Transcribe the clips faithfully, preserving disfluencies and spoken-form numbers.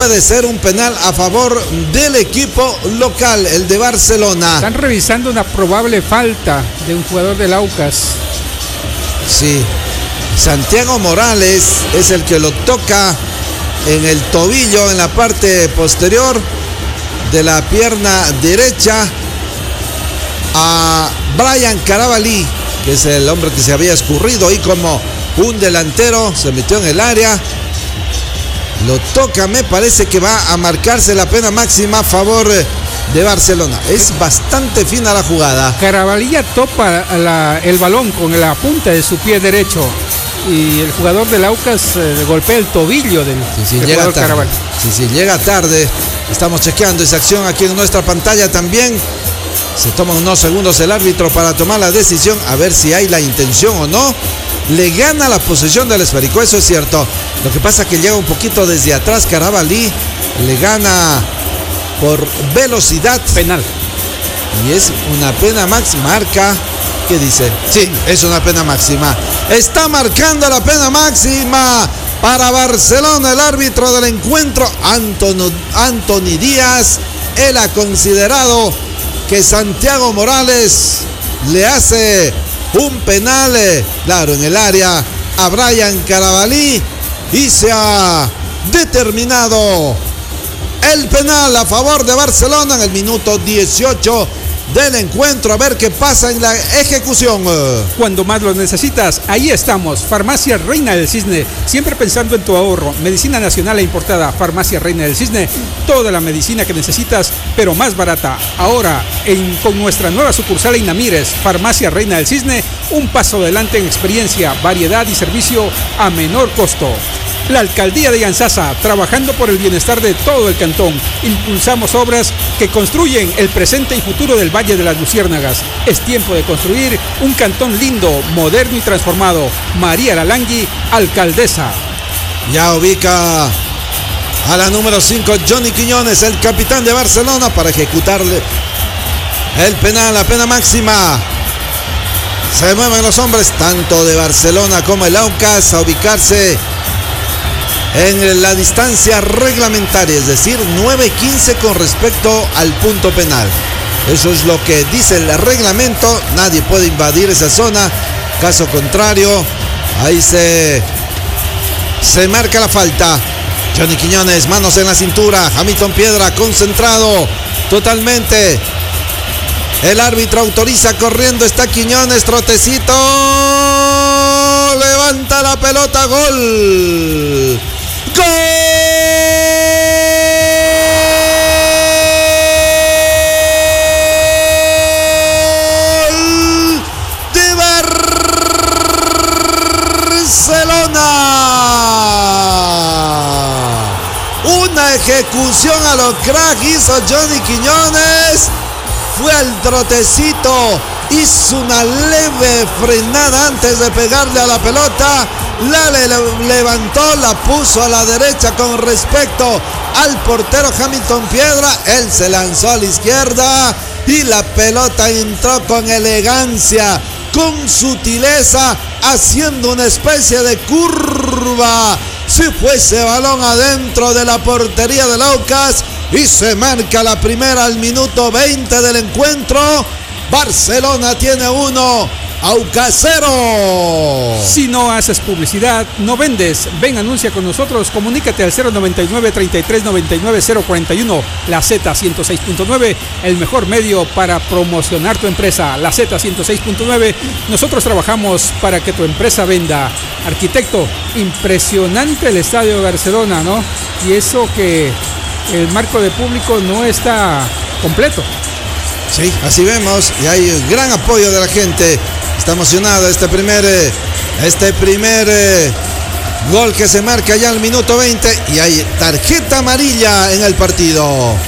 puede ser un penal a favor del equipo local, el de Barcelona. Están revisando una probable falta de un jugador del Aucas. Sí, Santiago Morales es el que lo toca en el tobillo, en la parte posterior de la pierna derecha, a Brian Carabalí, que es el hombre que se había escurrido y como un delantero se metió en el área. Lo toca, me parece que va a marcarse la pena máxima a favor de Barcelona. Es bastante fina la jugada. Carabalí topa la, el balón con la punta de su pie derecho y el jugador del Aucas eh, golpea el tobillo del, sí, sí, del llega jugador tarde. Carabalí. Sí, sí, llega tarde. Estamos chequeando esa acción aquí en nuestra pantalla también. Se toma unos segundos el árbitro para tomar la decisión, a ver si hay la intención o no. Le gana la posesión del esférico, eso es cierto. Lo que pasa es que llega un poquito desde atrás Carabalí, le gana por velocidad. Penal. Y es una pena máxima. Marca, ¿qué dice? Sí, es una pena máxima. Está marcando la pena máxima para Barcelona el árbitro del encuentro, Antonio, Anthony Díaz. Él ha considerado que Santiago Morales le hace un penal, claro, en el área a Brian Carabalí, y se ha determinado el penal a favor de Barcelona en el minuto dieciocho del encuentro. A ver qué pasa en la ejecución. Cuando más lo necesitas, ahí estamos. Farmacia Reina del Cisne, siempre pensando en tu ahorro. Medicina nacional e importada. Farmacia Reina del Cisne, toda la medicina que necesitas, pero más barata. Ahora, en, con nuestra nueva sucursal en Namírez, Farmacia Reina del Cisne, un paso adelante en experiencia, variedad y servicio a menor costo. La Alcaldía de Yanzasa, trabajando por el bienestar de todo el cantón. Impulsamos obras que construyen el presente y futuro del Valle de las Luciérnagas. Es tiempo de construir un cantón lindo, moderno y transformado. María Lalangui, alcaldesa. Ya ubica a la número cinco, Johnny Quiñones, el capitán de Barcelona, para ejecutarle el penal, la pena máxima. Se mueven los hombres, tanto de Barcelona como el Aucas, a ubicarse en la distancia reglamentaria, es decir, nueve quince con respecto al punto penal. Eso es lo que dice el reglamento. Nadie puede invadir esa zona. Caso contrario, ahí se, se marca la falta. Johnny Quiñones, manos en la cintura. Hamilton Piedra, concentrado totalmente. El árbitro autoriza, corriendo está Quiñones, trotecito. Levanta la pelota, gol. ¡Gol de Barcelona! Una ejecución a lo crack hizo Johnny Quiñones. Fue al trotecito, hizo una leve frenada antes de pegarle a la pelota. La le levantó, la puso a la derecha con respecto al portero Hamilton Piedra. Él se lanzó a la izquierda y la pelota entró con elegancia, con sutileza, haciendo una especie de curva. Si fuese balón adentro de la portería del Aucas, y se marca la primera al minuto veinte del encuentro. Barcelona tiene uno, Aucas cero. Si no haces publicidad, no vendes. Ven, anuncia con nosotros. Comunícate al cero noventa y nueve, treinta y tres, noventa y nueve, cero cuarenta y uno. La Z ciento seis punto nueve, el mejor medio para promocionar tu empresa. La Z ciento seis punto nueve. Nosotros trabajamos para que tu empresa venda. Arquitecto, impresionante el estadio de Barcelona, ¿no? Y eso que el marco de público no está completo. Sí, así vemos, y hay gran apoyo de la gente. Está emocionado este primer eh, este primer eh, gol que se marca ya al minuto veinte, y hay tarjeta amarilla en el partido.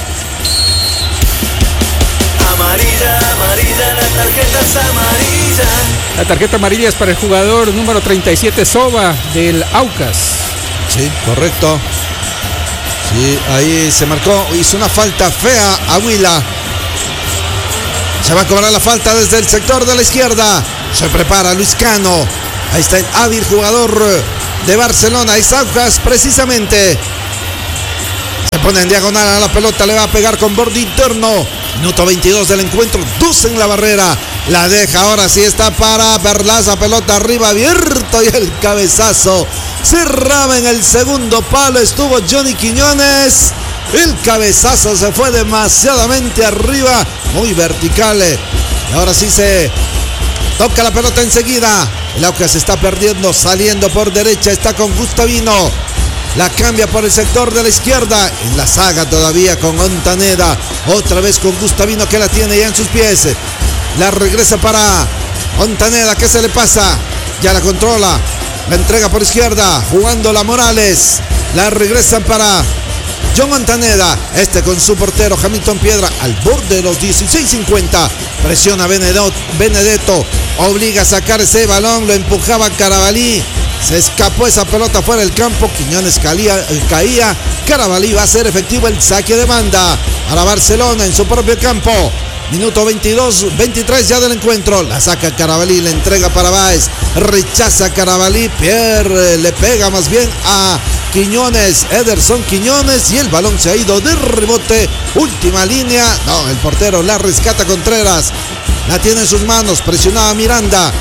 Amarilla, amarilla, la tarjeta es amarilla. La tarjeta amarilla es para el jugador número treinta y siete, Soba, del Aucas. Sí, correcto. Sí, ahí se marcó, hizo una falta fea a Huila. Se va a cobrar la falta desde el sector de la izquierda. Se prepara Luis Cano. Ahí está el hábil jugador de Barcelona. Es Aucas precisamente. Se pone en diagonal a la pelota, le va a pegar con borde interno. Minuto veintidós del encuentro, Duce en la barrera. La deja, ahora sí está para Perlaza, pelota arriba, abierto y el cabezazo. Cerraba en el segundo palo, estuvo Johnny Quiñones. El cabezazo se fue demasiadamente arriba, muy vertical. Y ahora sí se toca la pelota enseguida. El Aucas se está perdiendo, saliendo por derecha, está con Gustavino. La cambia por el sector de la izquierda. En la saga todavía con Ontaneda. Otra vez con Gustavino que la tiene ya en sus pies. La regresa para Ontaneda. ¿Qué se le pasa? Ya la controla. La entrega por izquierda. Jugándola Morales. La regresan para John Ontaneda. Este con su portero Hamilton Piedra. Al borde de los dieciséis cincuenta. Presiona Benedetto. Benedetto. Obliga a sacar ese balón. Lo empujaba Carabalí. Se escapó esa pelota fuera del campo. Quiñones caía, caía. Carabalí va a ser efectivo el saque de banda para Barcelona en su propio campo. Minuto veintidós, veintitrés ya del encuentro. La saca Carabalí, le entrega para Báez. Rechaza Carabalí. Pierre le pega más bien a Quiñones. Ederson Quiñones. Y el balón se ha ido de rebote. Última línea. No, el portero la rescata Contreras. La tiene en sus manos. Presionaba Miranda.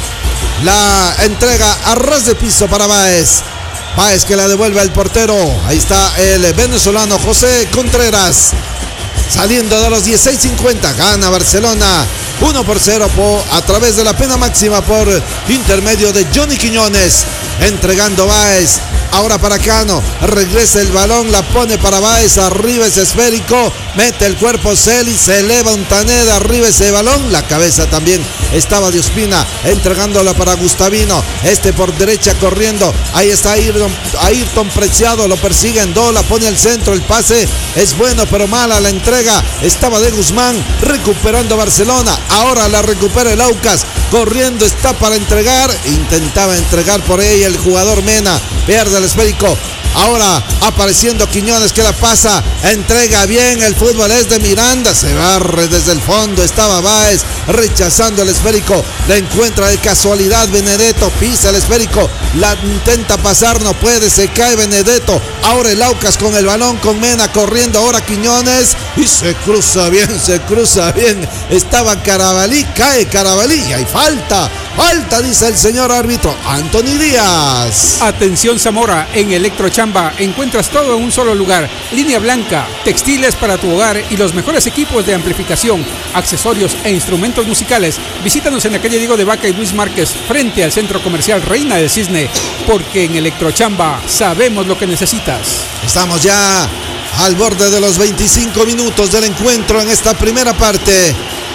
La entrega a ras de piso para Báez. Báez que la devuelve al portero. Ahí está el venezolano José Contreras. Saliendo de los dieciséis cincuenta. Gana Barcelona uno por cero por, a través de la pena máxima por intermedio de Johnny Quiñones. Entregando Báez. Ahora para Cano. Regresa el balón. La pone para Báez. Arriba ese esférico. Mete el cuerpo Celi. Se eleva Ontaneda. Arriba ese balón. La cabeza también estaba de Ospina. Entregándola para Gustavino. Este por derecha corriendo. Ahí está Ayrton, Ayrton Preciado. Lo persigue en dos. La pone al centro. El pase es bueno pero mala la entrega. Estaba de Guzmán. Recuperando Barcelona. Ahora la recupera el Aucas. Corriendo está para entregar. Intentaba entregar por ahí el jugador Mena. Pierde el esférico. Ahora apareciendo Quiñones que la pasa. Entrega bien. El fútbol es de Miranda. Se barre desde el fondo. Estaba Báez rechazando el esférico. La encuentra de casualidad Benedetto. Pisa el esférico. La intenta pasar. No puede. Se cae Benedetto. Ahora el Aucas con el balón. Con Mena corriendo. Ahora Quiñones. Y se cruza bien. Se cruza bien. Estaba Carabalí. Cae Carabalí. Y hay falta. Falta, dice el señor árbitro Anthony Díaz. Atención Zamora, en Electrochamba encuentras todo en un solo lugar. Línea blanca, textiles para tu hogar y los mejores equipos de amplificación, accesorios e instrumentos musicales. Visítanos en la calle Diego de Vaca y Luis Márquez, frente al Centro Comercial Reina del Cisne, porque en Electrochamba sabemos lo que necesitas. Estamos ya al borde de los veinticinco minutos del encuentro en esta primera parte.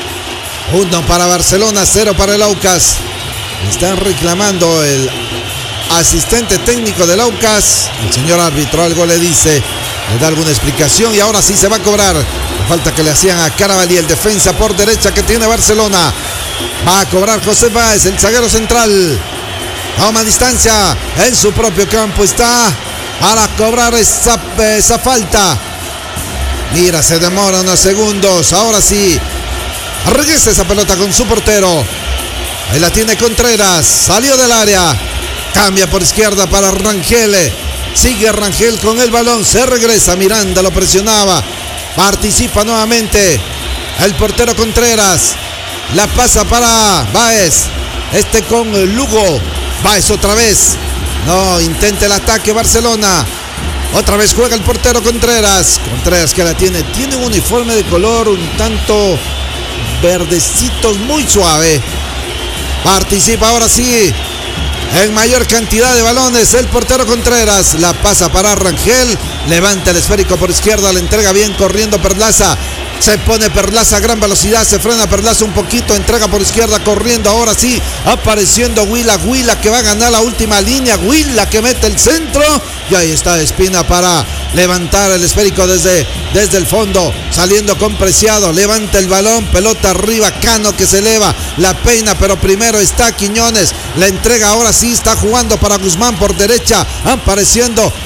Uno para Barcelona, cero para el Aucas. Están reclamando el asistente técnico del Aucas. El señor árbitro algo le dice, le da alguna explicación y ahora sí se va a cobrar. La falta que le hacían a Carabalí, el defensa por derecha que tiene Barcelona. Va a cobrar José Báez, el zaguero central. Toma distancia en su propio campo. Está para cobrar esa, esa falta. Mira, se demora unos segundos. Ahora sí. Regresa esa pelota con su portero. Ahí la tiene Contreras. Salió del área. Cambia por izquierda para Rangel. Sigue Rangel con el balón. Se regresa. Miranda lo presionaba. Participa nuevamente el portero Contreras. La pasa para Báez. Este con Lugo. Báez otra vez. No, intenta el ataque Barcelona. Otra vez juega el portero Contreras. Contreras que la tiene. Tiene un uniforme de color un tanto verdecitos, muy suave. Participa ahora sí en mayor cantidad de balones el portero Contreras. La pasa para Rangel. Levanta el esférico por izquierda. Le entrega bien corriendo Perlaza. Se pone Perlaza a gran velocidad. Se frena Perlaza un poquito. Entrega por izquierda corriendo. Ahora sí apareciendo Huila. Huila que va a ganar la última línea. Huila que mete el centro. Y ahí está Espina para levantar el esférico desde, desde el fondo. Saliendo con Preciado. Levanta el balón. Pelota arriba. Cano que se eleva. La peina. Pero primero está Quiñones. La entrega ahora sí. Está jugando para Guzmán por derecha. Apareciendo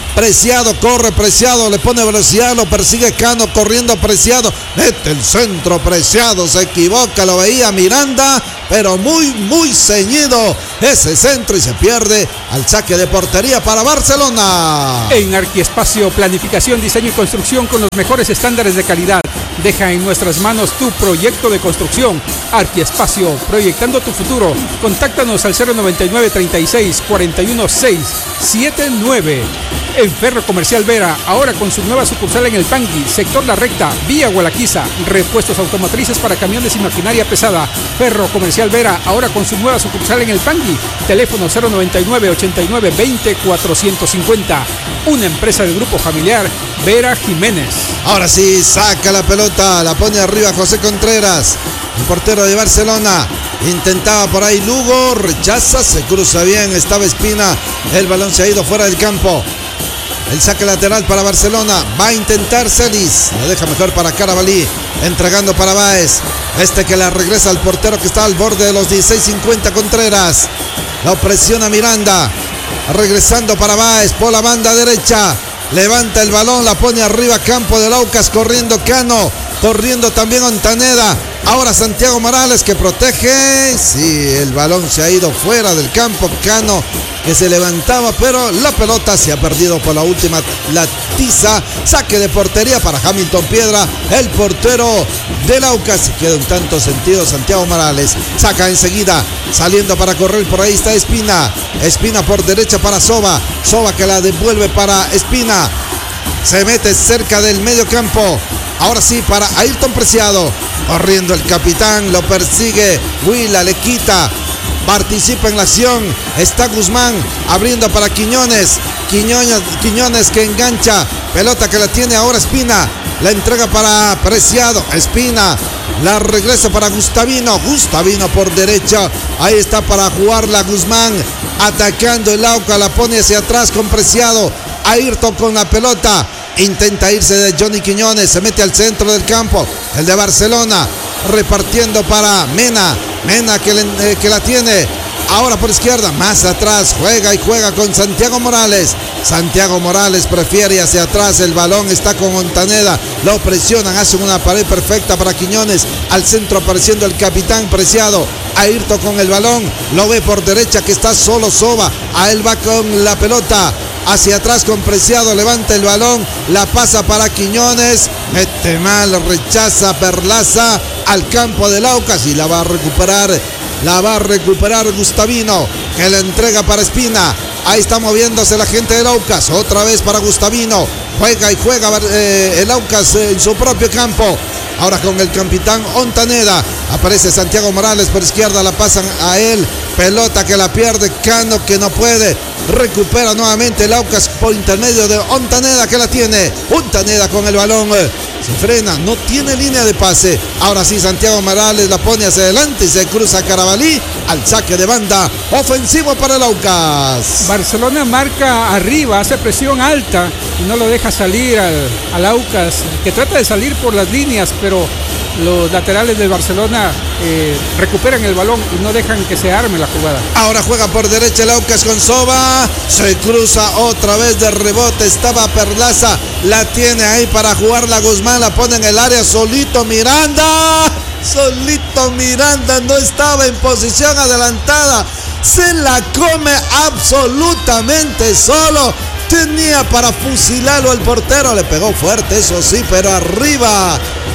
Preciado, corre Preciado, le pone velocidad, lo persigue Cano, corriendo Preciado, mete el centro Preciado, se equivoca, lo veía Miranda, pero muy, muy ceñido ese centro y se pierde al saque de portería para Barcelona. En Arquiespacio, planificación, diseño y construcción con los mejores estándares de calidad. Deja en nuestras manos tu proyecto de construcción. Arquiespacio, proyectando tu futuro. Contáctanos al cero noventa y nueve, treinta y seis, cuarenta y uno, seis setenta y nueve. En Ferro Comercial Vera, ahora con su nueva sucursal en el Pangui, sector La Recta, vía Gualaquiza. Repuestos automotrices para camiones y maquinaria pesada. Ferro Comercial Vera, ahora con su nueva sucursal en el Pangui. Teléfono cero noventa y nueve, ochenta y nueve, veinte, cuatrocientos cincuenta. Una empresa del grupo familiar Vera Jiménez. Ahora sí, saca la pelota, la pone arriba José Contreras, el portero de Barcelona. Intentaba por ahí Lugo, rechaza, se cruza bien, estaba Espina, el balón se ha ido fuera del campo. El saque lateral para Barcelona, va a intentar Celis, la deja mejor para Carabalí, entregando para Báez, este que la regresa al portero que está al borde de los dieciséis cincuenta. Contreras, la presiona Miranda, regresando para Báez por la banda derecha, levanta el balón, la pone arriba campo del Aucas, corriendo Cano, corriendo también Ontaneda. Ahora Santiago Morales que protege. Sí, el balón se ha ido fuera del campo. Cano que se levantaba, pero la pelota se ha perdido por la última la tiza. Saque de portería para Hamilton Piedra, el portero del Aucas. Se queda un tanto sentido Santiago Morales. Saca enseguida, saliendo para correr. Por ahí está Espina. Espina por derecha para Soba. Soba que la devuelve para Espina. Se mete cerca del medio campo. Ahora sí para Ayrton Preciado. Corriendo el capitán, lo persigue Huila, le quita. Participa en la acción. Está Guzmán abriendo para Quiñones. Quiñones, Quiñones que engancha. Pelota que la tiene ahora Espina. La entrega para Preciado. Espina la regresa para Gustavino. Gustavino por derecha. Ahí está para jugarla Guzmán. Atacando el Aucas. La pone hacia atrás con Preciado. Ayrton con la pelota. Intenta irse de Johnny Quiñones. Se mete al centro del campo. El de Barcelona. Repartiendo para Mena. Mena que, le, eh, que la tiene. Ahora por izquierda. Más atrás. Juega y juega con Santiago Morales. Santiago Morales prefiere hacia atrás. El balón está con Ontaneda. Lo presionan. Hacen una pared perfecta para Quiñones. Al centro apareciendo el capitán Preciado. Ayrton con el balón. Lo ve por derecha que está solo Soba. A él va con la pelota. Hacia atrás con Preciado, levanta el balón, la pasa para Quiñones, mete mal, rechaza Perlaza al campo del Aucas y la va a recuperar, la va a recuperar Gustavino, que la entrega para Espina. Ahí está moviéndose la gente del Aucas, otra vez para Gustavino, juega y juega eh, el Aucas en su propio campo. Ahora con el capitán Ontaneda, aparece Santiago Morales por izquierda, la pasan a él, pelota que la pierde Cano que no puede, recupera nuevamente el Aucas por intermedio de Ontaneda que la tiene, Ontaneda con el balón, se frena, no tiene línea de pase, ahora sí Santiago Morales la pone hacia adelante y se cruza Carabalí al saque de banda, ofensivo para el Aucas. Barcelona marca arriba, hace presión alta y no lo deja salir al, al Aucas, que trata de salir por las líneas, pero los laterales del Barcelona eh, recuperan el balón y no dejan que se arme la jugada. Ahora juega por derecha el Aucas con Soba, se cruza otra vez de rebote, estaba Perlaza, la tiene ahí para jugar la Guzmán, la pone en el área solito Miranda, solito Miranda, no estaba en posición adelantada, se la come absolutamente solo. Tenía para fusilarlo el portero, le pegó fuerte, eso sí, pero arriba,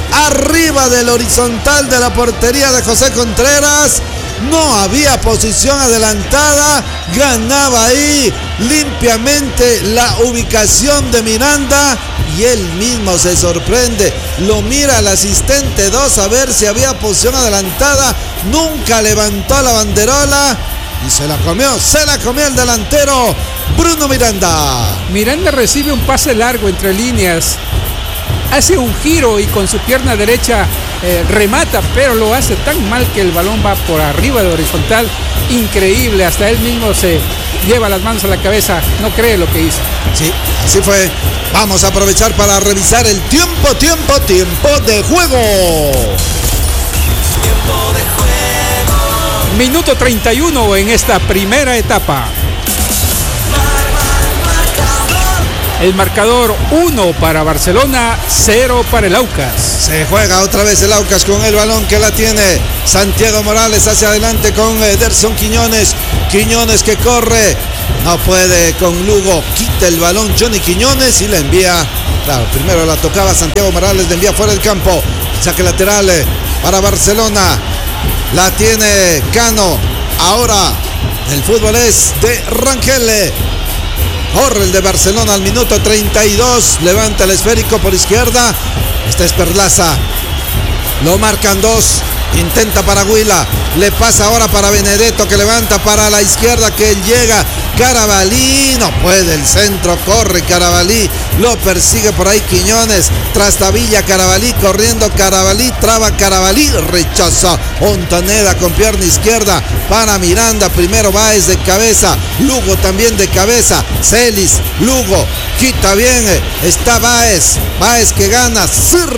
arriba del horizontal de la portería de José Contreras. No había posición adelantada, ganaba ahí limpiamente la ubicación de Miranda y él mismo se sorprende, lo mira al asistente dos a ver si había posición adelantada, nunca levantó la banderola y se la comió, se la comió el delantero Bruno Miranda. Miranda recibe un pase largo entre líneas, hace un giro y con su pierna derecha eh, remata, pero lo hace tan mal que el balón va por arriba de horizontal, increíble, hasta él mismo se lleva las manos a la cabeza, no cree lo que hizo. Sí, así fue. Vamos a aprovechar para revisar el tiempo, tiempo, tiempo de juego. Tiempo de juego. Minuto treinta y uno en esta primera etapa. El marcador uno para Barcelona, cero para el Aucas. Se juega otra vez el Aucas con el balón que la tiene Santiago Morales hacia adelante con Ederson Quiñones. Quiñones que corre, no puede con Lugo, quita el balón Johnny Quiñones y la envía. Claro, primero la tocaba Santiago Morales, la envía fuera del campo. Saque lateral para Barcelona. La tiene Cano. Ahora el fútbol es de Rangel. Corre el de Barcelona al minuto treinta y dos. Levanta el esférico por izquierda. Esta es Perlaza. Lo marcan dos. Intenta para Huila. Le pasa ahora para Benedetto que levanta para la izquierda que llega. Carabalí. No puede el centro. Corre Carabalí. Lo persigue por ahí Quiñones. Trastabilla Carabalí. Corriendo Carabalí. Traba Carabalí. Rechaza Ontaneda con pierna izquierda para Miranda. Primero Báez de cabeza. Lugo también de cabeza. Celis. Lugo. Quita bien. Está Báez. Báez que gana.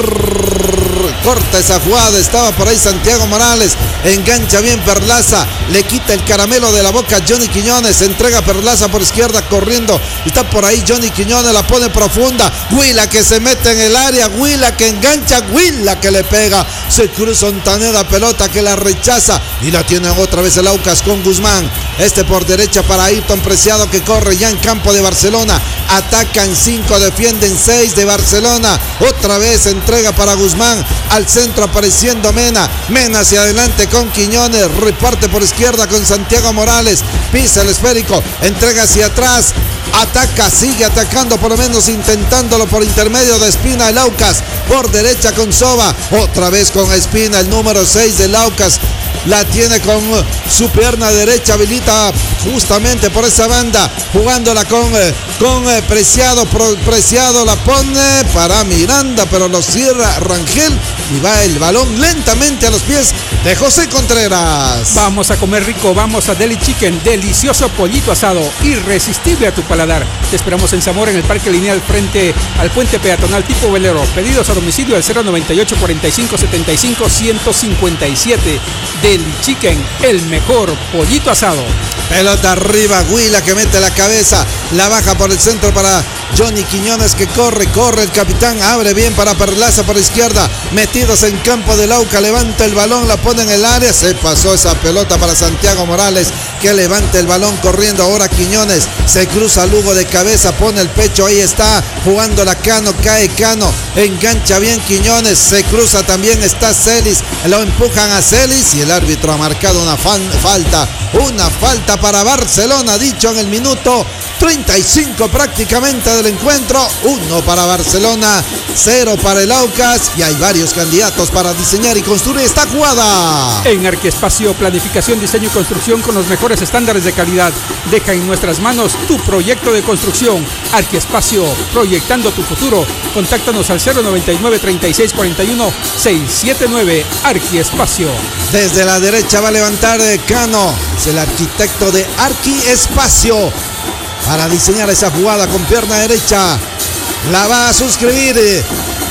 Corta esa jugada. Estaba por ahí Santiago Morales. Engancha bien Perlaza. Le quita el caramelo de la boca Johnny Quiñones. Entrega Perlaza por izquierda corriendo. Está por ahí Johnny Quiñones. La pone profunda. Huila que se mete en el área. Huila que engancha. Huila que le pega. Se cruza Ontaneda. Pelota que la rechaza. Y la tiene otra vez el Aucas con Guzmán. Este por derecha para Ayrton Preciado que corre ya en campo de Barcelona. Atacan cinco. Defienden seis de Barcelona. Otra vez entrega para Guzmán. Al centro apareciendo Mena. Mena hacia adelante con Quiñones. Reparte por izquierda con Santiago Morales. Pisa el esférico. Entrega hacia atrás. Ataca, sigue atacando, por lo menos intentándolo por intermedio de Espina el Aucas. Por derecha con Soba. Otra vez con Espina, el número seis del Aucas. La tiene con su pierna derecha, habilita justamente por esa banda, jugándola con, con Preciado. Preciado la pone para Miranda, pero lo cierra Rangel y va el balón lentamente a los pies de José Contreras. Vamos a comer rico, vamos a Deli Chicken, delicioso pollito asado, irresistible a tu paladar. Te esperamos en Zamora, en el Parque Lineal frente al puente peatonal tipo velero. Pedidos a domicilio al cero noventa y ocho, cuarenta y cinco, setenta y cinco, ciento cincuenta y siete. Deli Chicken, el mejor pollito asado. Pelota arriba, Huila que mete la cabeza, la baja por el centro para Johnny Quiñones que corre, corre el capitán, abre bien para Perlaza por izquierda, metidos en campo del Auca, levanta el balón, la pone en el área, se pasó esa pelota para Santiago Morales que levanta el balón corriendo ahora Quiñones, se cruza Lugo de cabeza, pone el pecho, ahí está jugando la Cano, cae Cano, engancha bien Quiñones, se cruza también, está Celis, lo empujan a Celis y el árbitro ha marcado una fan, falta, una falta para Barcelona, dicho en el minuto treinta y cinco prácticamente del encuentro. Uno para Barcelona, cero para el Aucas y hay varios candidatos para diseñar y construir esta jugada. En Arquiespacio, planificación, diseño y construcción con los mejores estándares de calidad. Deja en nuestras manos tu proyecto de construcción. Arquiespacio, proyectando tu futuro. Contáctanos al cero noventa y nueve, treinta y seis, cuarenta y uno, seiscientos setenta y nueve. Arquiespacio. Desde la derecha va a levantar Cano, es el arquitecto de Arquiespacio, para diseñar esa jugada con pierna derecha. La va a suscribir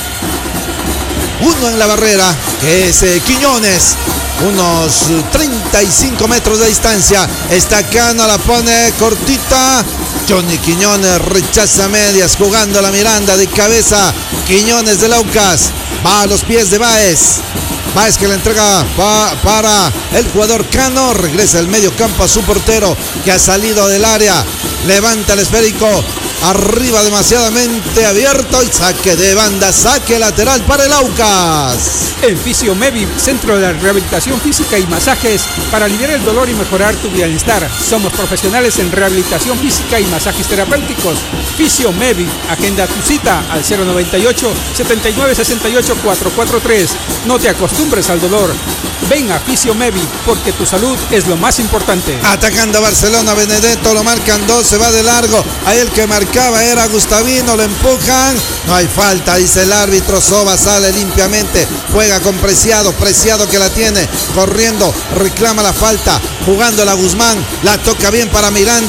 uno en la barrera, que es eh, Quiñones. Unos treinta y cinco metros de distancia. Está Cano, la pone cortita. Johnny Quiñones rechaza medias, jugando la Miranda de cabeza. Quiñones del Aucas. Va a los pies de Báez. Báez que la entrega pa, para el jugador Cano. Regresa el medio campo a su portero que ha salido del área. Levanta el esférico. Arriba demasiadamente abierto y saque de banda, saque lateral para el Aucas. En Fisio Mevi, centro de rehabilitación física y masajes para aliviar el dolor y mejorar tu bienestar. Somos profesionales en rehabilitación física y masajes terapéuticos. Fisio Mevi, agenda tu cita al cero noventa y ocho, setenta y nueve, sesenta y ocho, cuatrocientos cuarenta y tres. No te acostumbres al dolor. Ven a Fisio Mevi porque tu salud es lo más importante. Atacando a Barcelona, Benedetto, lo marcan dos, se va de largo. Ahí el que marcaba era Gustavino, lo empujan. No hay falta, dice el árbitro. Soba sale limpiamente, juega con Preciado, Preciado que la tiene, corriendo, reclama la falta, jugando la Guzmán, la toca bien para Miranda.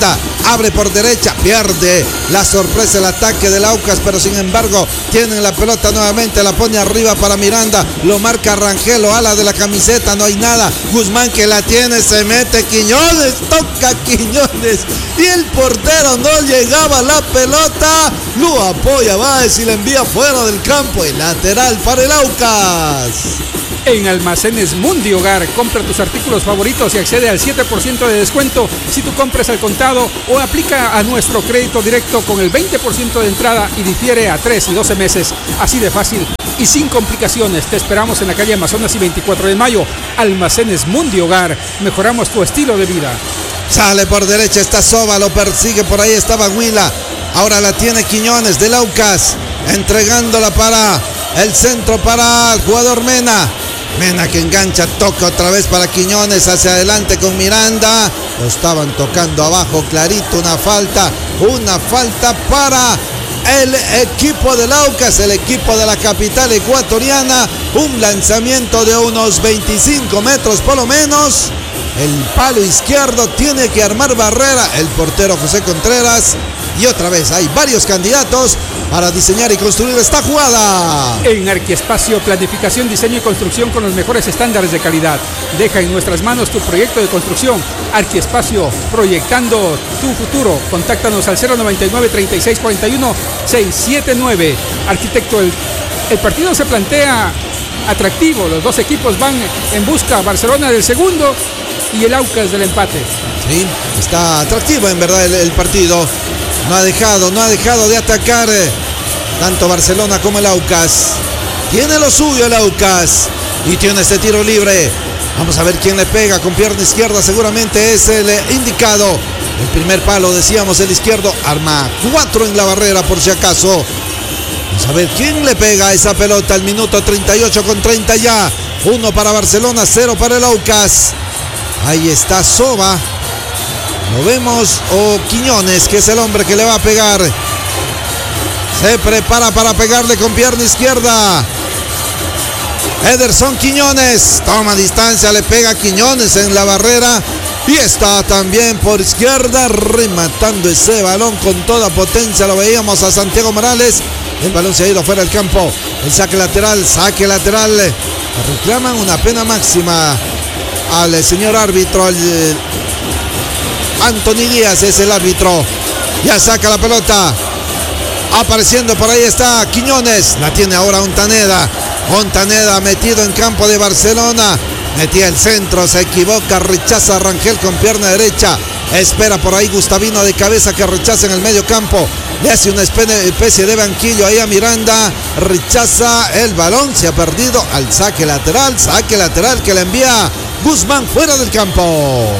abre por derecha, pierde la sorpresa el ataque del Aucas, pero sin embargo tienen la pelota nuevamente, la pone arriba para Miranda, lo marca Rangel, ala de la camiseta, no hay nada, Guzmán que la tiene, se mete Quiñones, toca Quiñones y el portero no llegaba a la pelota, lo apoya Báez y la envía fuera del campo, y lateral para el Aucas. En Almacenes Mundi Hogar, compra tus artículos favoritos y accede al siete por ciento de descuento si tú compras al contado o aplica a nuestro crédito directo con el veinte por ciento de entrada y difiere a tres y doce meses. Así de fácil y sin complicaciones. Te esperamos en la calle Amazonas y veinticuatro de mayo. Almacenes Mundi Hogar, mejoramos tu estilo de vida. Sale por derecha, está Soba, lo persigue, por ahí estaba Huila. Ahora la tiene Quiñones del Aucas, entregándola para el centro para el jugador Mena. Mena que engancha, toca otra vez para Quiñones, hacia adelante con Miranda. Lo estaban tocando abajo, clarito, una falta, una falta para el equipo del Aucas, el equipo de la capital ecuatoriana. Un lanzamiento de unos veinticinco metros por lo menos. El palo izquierdo tiene que armar barrera el portero José Contreras. Y otra vez hay varios candidatos para diseñar y construir esta jugada. En Arquiespacio, planificación, diseño y construcción con los mejores estándares de calidad. Deja en nuestras manos tu proyecto de construcción. Arquiespacio, proyectando tu futuro. Contáctanos al cero noventa y nueve, treinta y seis, cuarenta y uno, seiscientos setenta y nueve. Arquitecto, el, el partido se plantea atractivo. Los dos equipos van en busca, Barcelona del segundo y el Aucas del empate. Sí, está atractivo en verdad el, el partido. No ha dejado, no ha dejado de atacar eh, tanto Barcelona como el Aucas. Tiene lo suyo el Aucas y tiene este tiro libre. Vamos a ver quién le pega con pierna izquierda. Seguramente es el eh, indicado. El primer palo, decíamos, el izquierdo. Arma cuatro en la barrera por si acaso. Vamos a ver quién le pega a esa pelota. El minuto treinta y ocho con treinta ya. Uno para Barcelona, cero para el Aucas. Ahí está Soba. Lo vemos, o Quiñones, que es el hombre que le va a pegar. Se prepara para pegarle con pierna izquierda. Ederson Quiñones toma distancia, le pega a Quiñones en la barrera. Y está también por izquierda rematando ese balón con toda potencia. Lo veíamos a Santiago Morales. El balón se ha ido fuera del campo. El saque lateral, saque lateral. Le reclaman una pena máxima al señor árbitro. Al Anthony Díaz es el árbitro. Ya saca la pelota. Apareciendo por ahí está Quiñones. La tiene ahora Ontaneda. Ontaneda metido en campo de Barcelona. Metía el centro, se equivoca, rechaza a Rangel con pierna derecha. Espera por ahí Gustavino de cabeza que rechaza en el medio campo. Le hace una especie de banquillo ahí a Miranda. Rechaza el balón, se ha perdido al saque lateral. Saque lateral que le envía Guzmán fuera del campo.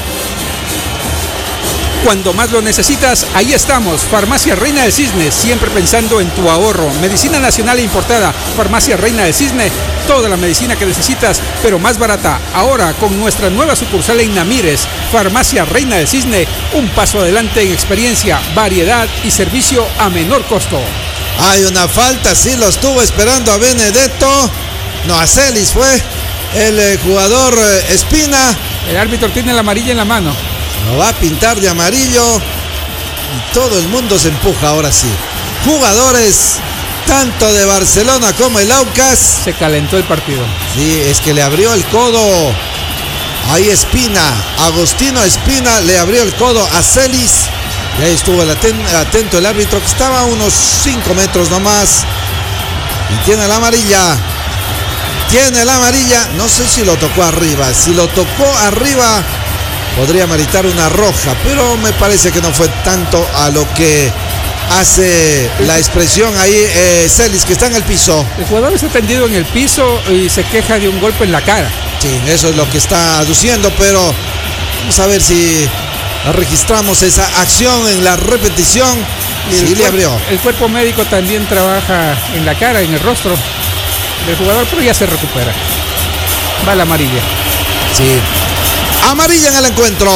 Cuando más lo necesitas, ahí estamos. Farmacia Reina del Cisne, siempre pensando en tu ahorro. Medicina nacional e importada. Farmacia Reina del Cisne, toda la medicina que necesitas, pero más barata. Ahora con nuestra nueva sucursal en Namírez. Farmacia Reina del Cisne, un paso adelante en experiencia, variedad y servicio a menor costo. Hay una falta, sí, lo estuvo esperando a Benedetto. No, a Celis fue el eh, jugador eh, Espina. El árbitro tiene la amarilla en la mano. Lo va a pintar de amarillo y todo el mundo se empuja ahora sí. Jugadores tanto de Barcelona como el Aucas. Se calentó el partido. Sí, es que le abrió el codo. Ahí Espina, Agostino Espina le abrió el codo a Celis. Y ahí estuvo el aten- atento el árbitro que estaba a unos cinco metros nomás. Y tiene la amarilla. Tiene la amarilla. No sé si lo tocó arriba. Si lo tocó arriba podría meritar una roja, pero me parece que no fue tanto a lo que hace la expresión ahí eh, Celis, que está en el piso. El jugador está tendido en el piso y se queja de un golpe en la cara. Sí, eso es lo que está aduciendo, pero vamos a ver si registramos esa acción en la repetición. Y sí, le abrió. El cuerpo médico también trabaja en la cara, en el rostro del jugador, pero ya se recupera. Va la amarilla. Sí. Amarilla en el encuentro.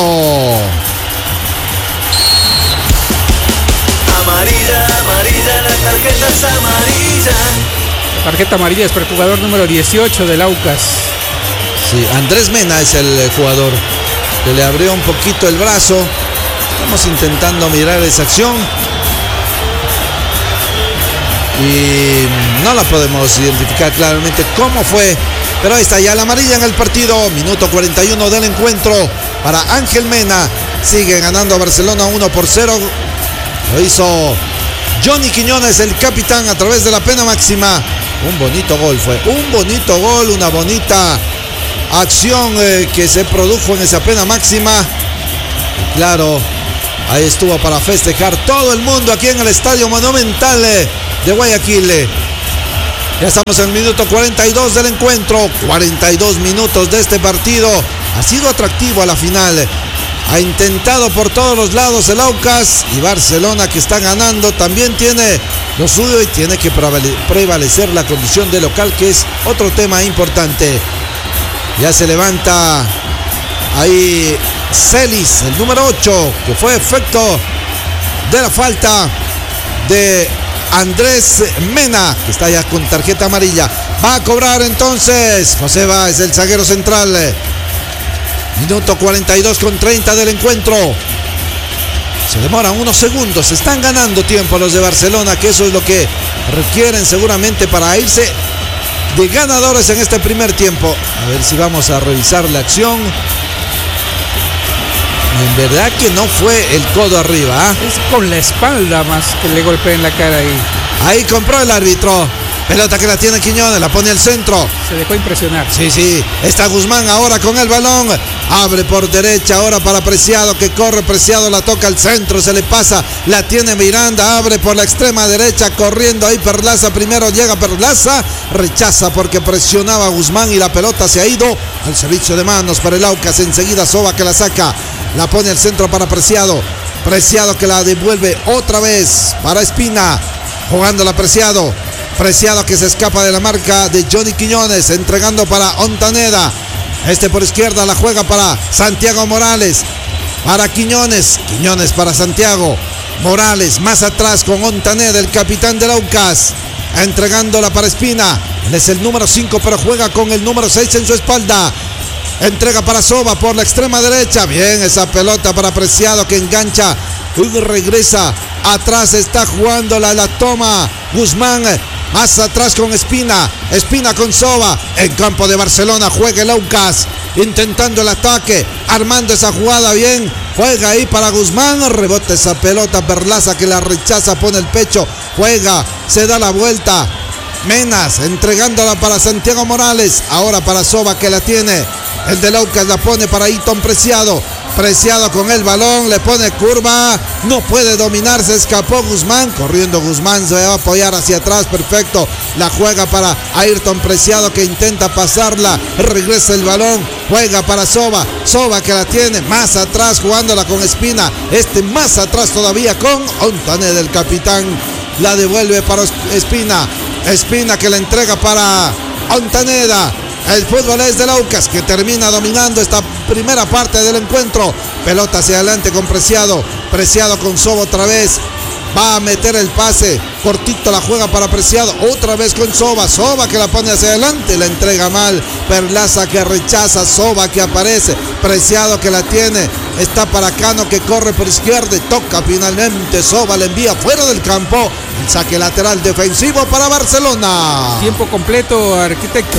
Amarilla, amarilla, la tarjeta es amarilla. Tarjeta amarilla es para el jugador número dieciocho del Aucas. Sí, Andrés Mena es el jugador que le abrió un poquito el brazo. Estamos intentando mirar esa acción y no la podemos identificar claramente cómo fue, pero ahí está ya la amarilla en el partido. Minuto cuarenta y uno del encuentro para Ángel Mena. Sigue ganando a Barcelona uno por cero. Lo hizo Johnny Quiñones, el capitán, a través de la pena máxima. Un bonito gol fue, un bonito gol, una bonita acción eh, que se produjo en esa pena máxima. Claro, ahí estuvo para festejar todo el mundo aquí en el Estadio Monumental de Guayaquil. Ya estamos en el minuto cuarenta y dos del encuentro. cuarenta y dos minutos de este partido. Ha sido atractivo a la final. Ha intentado por todos los lados el Aucas, y Barcelona, que está ganando, también tiene lo suyo y tiene que prevalecer la condición de local, que es otro tema importante. Ya se levanta ahí Celis, el número ocho, que fue efecto de la falta de Andrés Mena, que está ya con tarjeta amarilla. Va a cobrar entonces José Báez, el zaguero central. Minuto cuarenta y dos con treinta del encuentro. Se demoran unos segundos. Están ganando tiempo los de Barcelona, que eso es lo que requieren seguramente para irse de ganadores en este primer tiempo. A ver si vamos a revisar la acción. En verdad que no fue el codo arriba, ¿eh? Es con la espalda más que le golpea en la cara ahí. Ahí compró el árbitro. Pelota que la tiene Quiñones, la pone al centro. Se dejó impresionar. Sí, sí. Está Guzmán ahora con el balón. Abre por derecha ahora para Preciado, que corre. Preciado la toca al centro, se le pasa. La tiene Miranda, abre por la extrema derecha, corriendo ahí Perlaza. Primero llega Perlaza, rechaza porque presionaba a Guzmán y la pelota se ha ido al servicio de manos para el Aucas. Enseguida Soba, que la saca. La pone al centro para Preciado. Preciado que la devuelve otra vez para Espina. Jugando la Preciado. Preciado que se escapa de la marca de Johnny Quiñones, entregando para Ontaneda. Este por izquierda la juega para Santiago Morales. Para Quiñones. Quiñones para Santiago. Morales más atrás con Ontaneda, el capitán del Aucas. Entregándola para Espina. Él es el número cinco, pero juega con el número seis en su espalda. Entrega para Soba por la extrema derecha. Bien esa pelota para Preciado, que engancha y regresa. Atrás está jugándola, la toma Guzmán. Más atrás con Espina. Espina con Soba. En campo de Barcelona juega el Aucas. Intentando el ataque. Armando esa jugada bien. Juega ahí para Guzmán. Rebota esa pelota. Perlaza que la rechaza. Pone el pecho. Juega. Se da la vuelta. Menas entregándola para Santiago Morales. Ahora para Soba, que la tiene. El del Aucas la pone para Iton Preciado. Preciado con el balón, le pone curva, no puede dominar, se escapó Guzmán, corriendo Guzmán, se va a apoyar hacia atrás, perfecto, la juega para Ayrton Preciado, que intenta pasarla, regresa el balón, juega para Soba, Soba que la tiene más atrás, jugándola con Espina, este más atrás todavía con Ontaneda, el capitán, la devuelve para Espina, Espina que la entrega para Ontaneda. El fútbol es del Aucas, que termina dominando esta primera parte del encuentro. Pelota hacia adelante con Preciado. Preciado con Soba otra vez. Va a meter el pase. Cortito la juega para Preciado. Otra vez con Soba. Soba que la pone hacia adelante. La entrega mal. Perlaza que rechaza. Soba que aparece. Preciado que la tiene. Está para Cano, que corre por izquierda. Toca finalmente. Soba le envía fuera del campo. El saque lateral defensivo para Barcelona. Tiempo completo, arquitecto.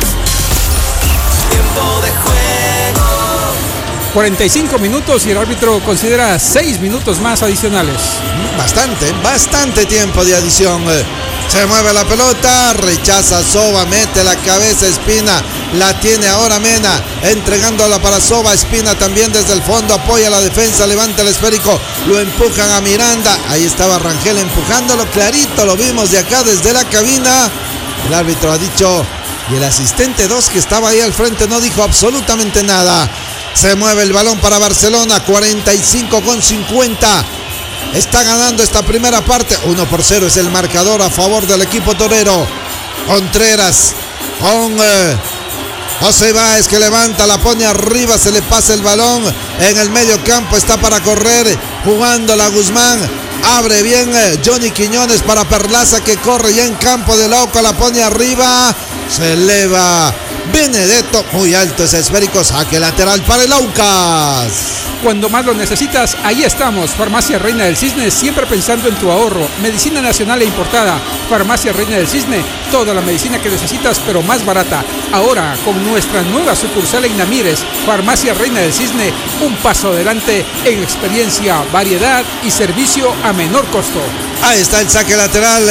Tiempo de juego. cuarenta y cinco minutos y el árbitro considera seis minutos más adicionales. Bastante, bastante tiempo de adición. Se mueve la pelota, rechaza Soba, mete la cabeza Espina, la tiene ahora Mena, entregándola para Soba. Espina también desde el fondo, apoya la defensa, levanta el esférico, lo empujan a Miranda. Ahí estaba Rangel empujándolo, clarito, lo vimos de acá desde la cabina. El árbitro ha dicho, y el asistente dos, que estaba ahí al frente, no dijo absolutamente nada. Se mueve el balón para Barcelona, cuarenta y cinco con cincuenta. Está ganando esta primera parte. uno por cero es el marcador a favor del equipo torero. Contreras con eh, José Báez, que levanta, la pone arriba, se le pasa el balón. En el medio campo está para correr, jugando la Guzmán. Abre bien eh, Johnny Quiñones para Perlaza, que corre ya en campo del Aucas, la pone arriba. Se eleva Benedetto, muy alto ese esférico, saque lateral para el Aucas. Cuando más lo necesitas, ahí estamos. Farmacia Reina del Cisne, siempre pensando en tu ahorro. Medicina nacional e importada. Farmacia Reina del Cisne, toda la medicina que necesitas, pero más barata. Ahora, con nuestra nueva sucursal en Namírez, Farmacia Reina del Cisne, un paso adelante en experiencia, variedad y servicio a menor costo. Ahí está el saque lateral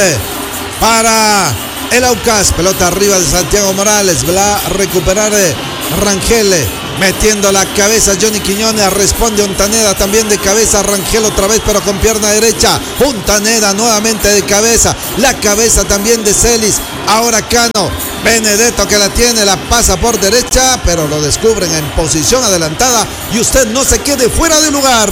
para el Aucas. Pelota arriba de Santiago Morales. Va a recuperar Rangel. Metiendo la cabeza Johnny Quiñones, responde Ontaneda también de cabeza, Rangel otra vez pero con pierna derecha, Ontaneda nuevamente de cabeza, la cabeza también de Celis, ahora Cano, Benedetto que la tiene, la pasa por derecha, pero lo descubren en posición adelantada y usted no se quede fuera de lugar.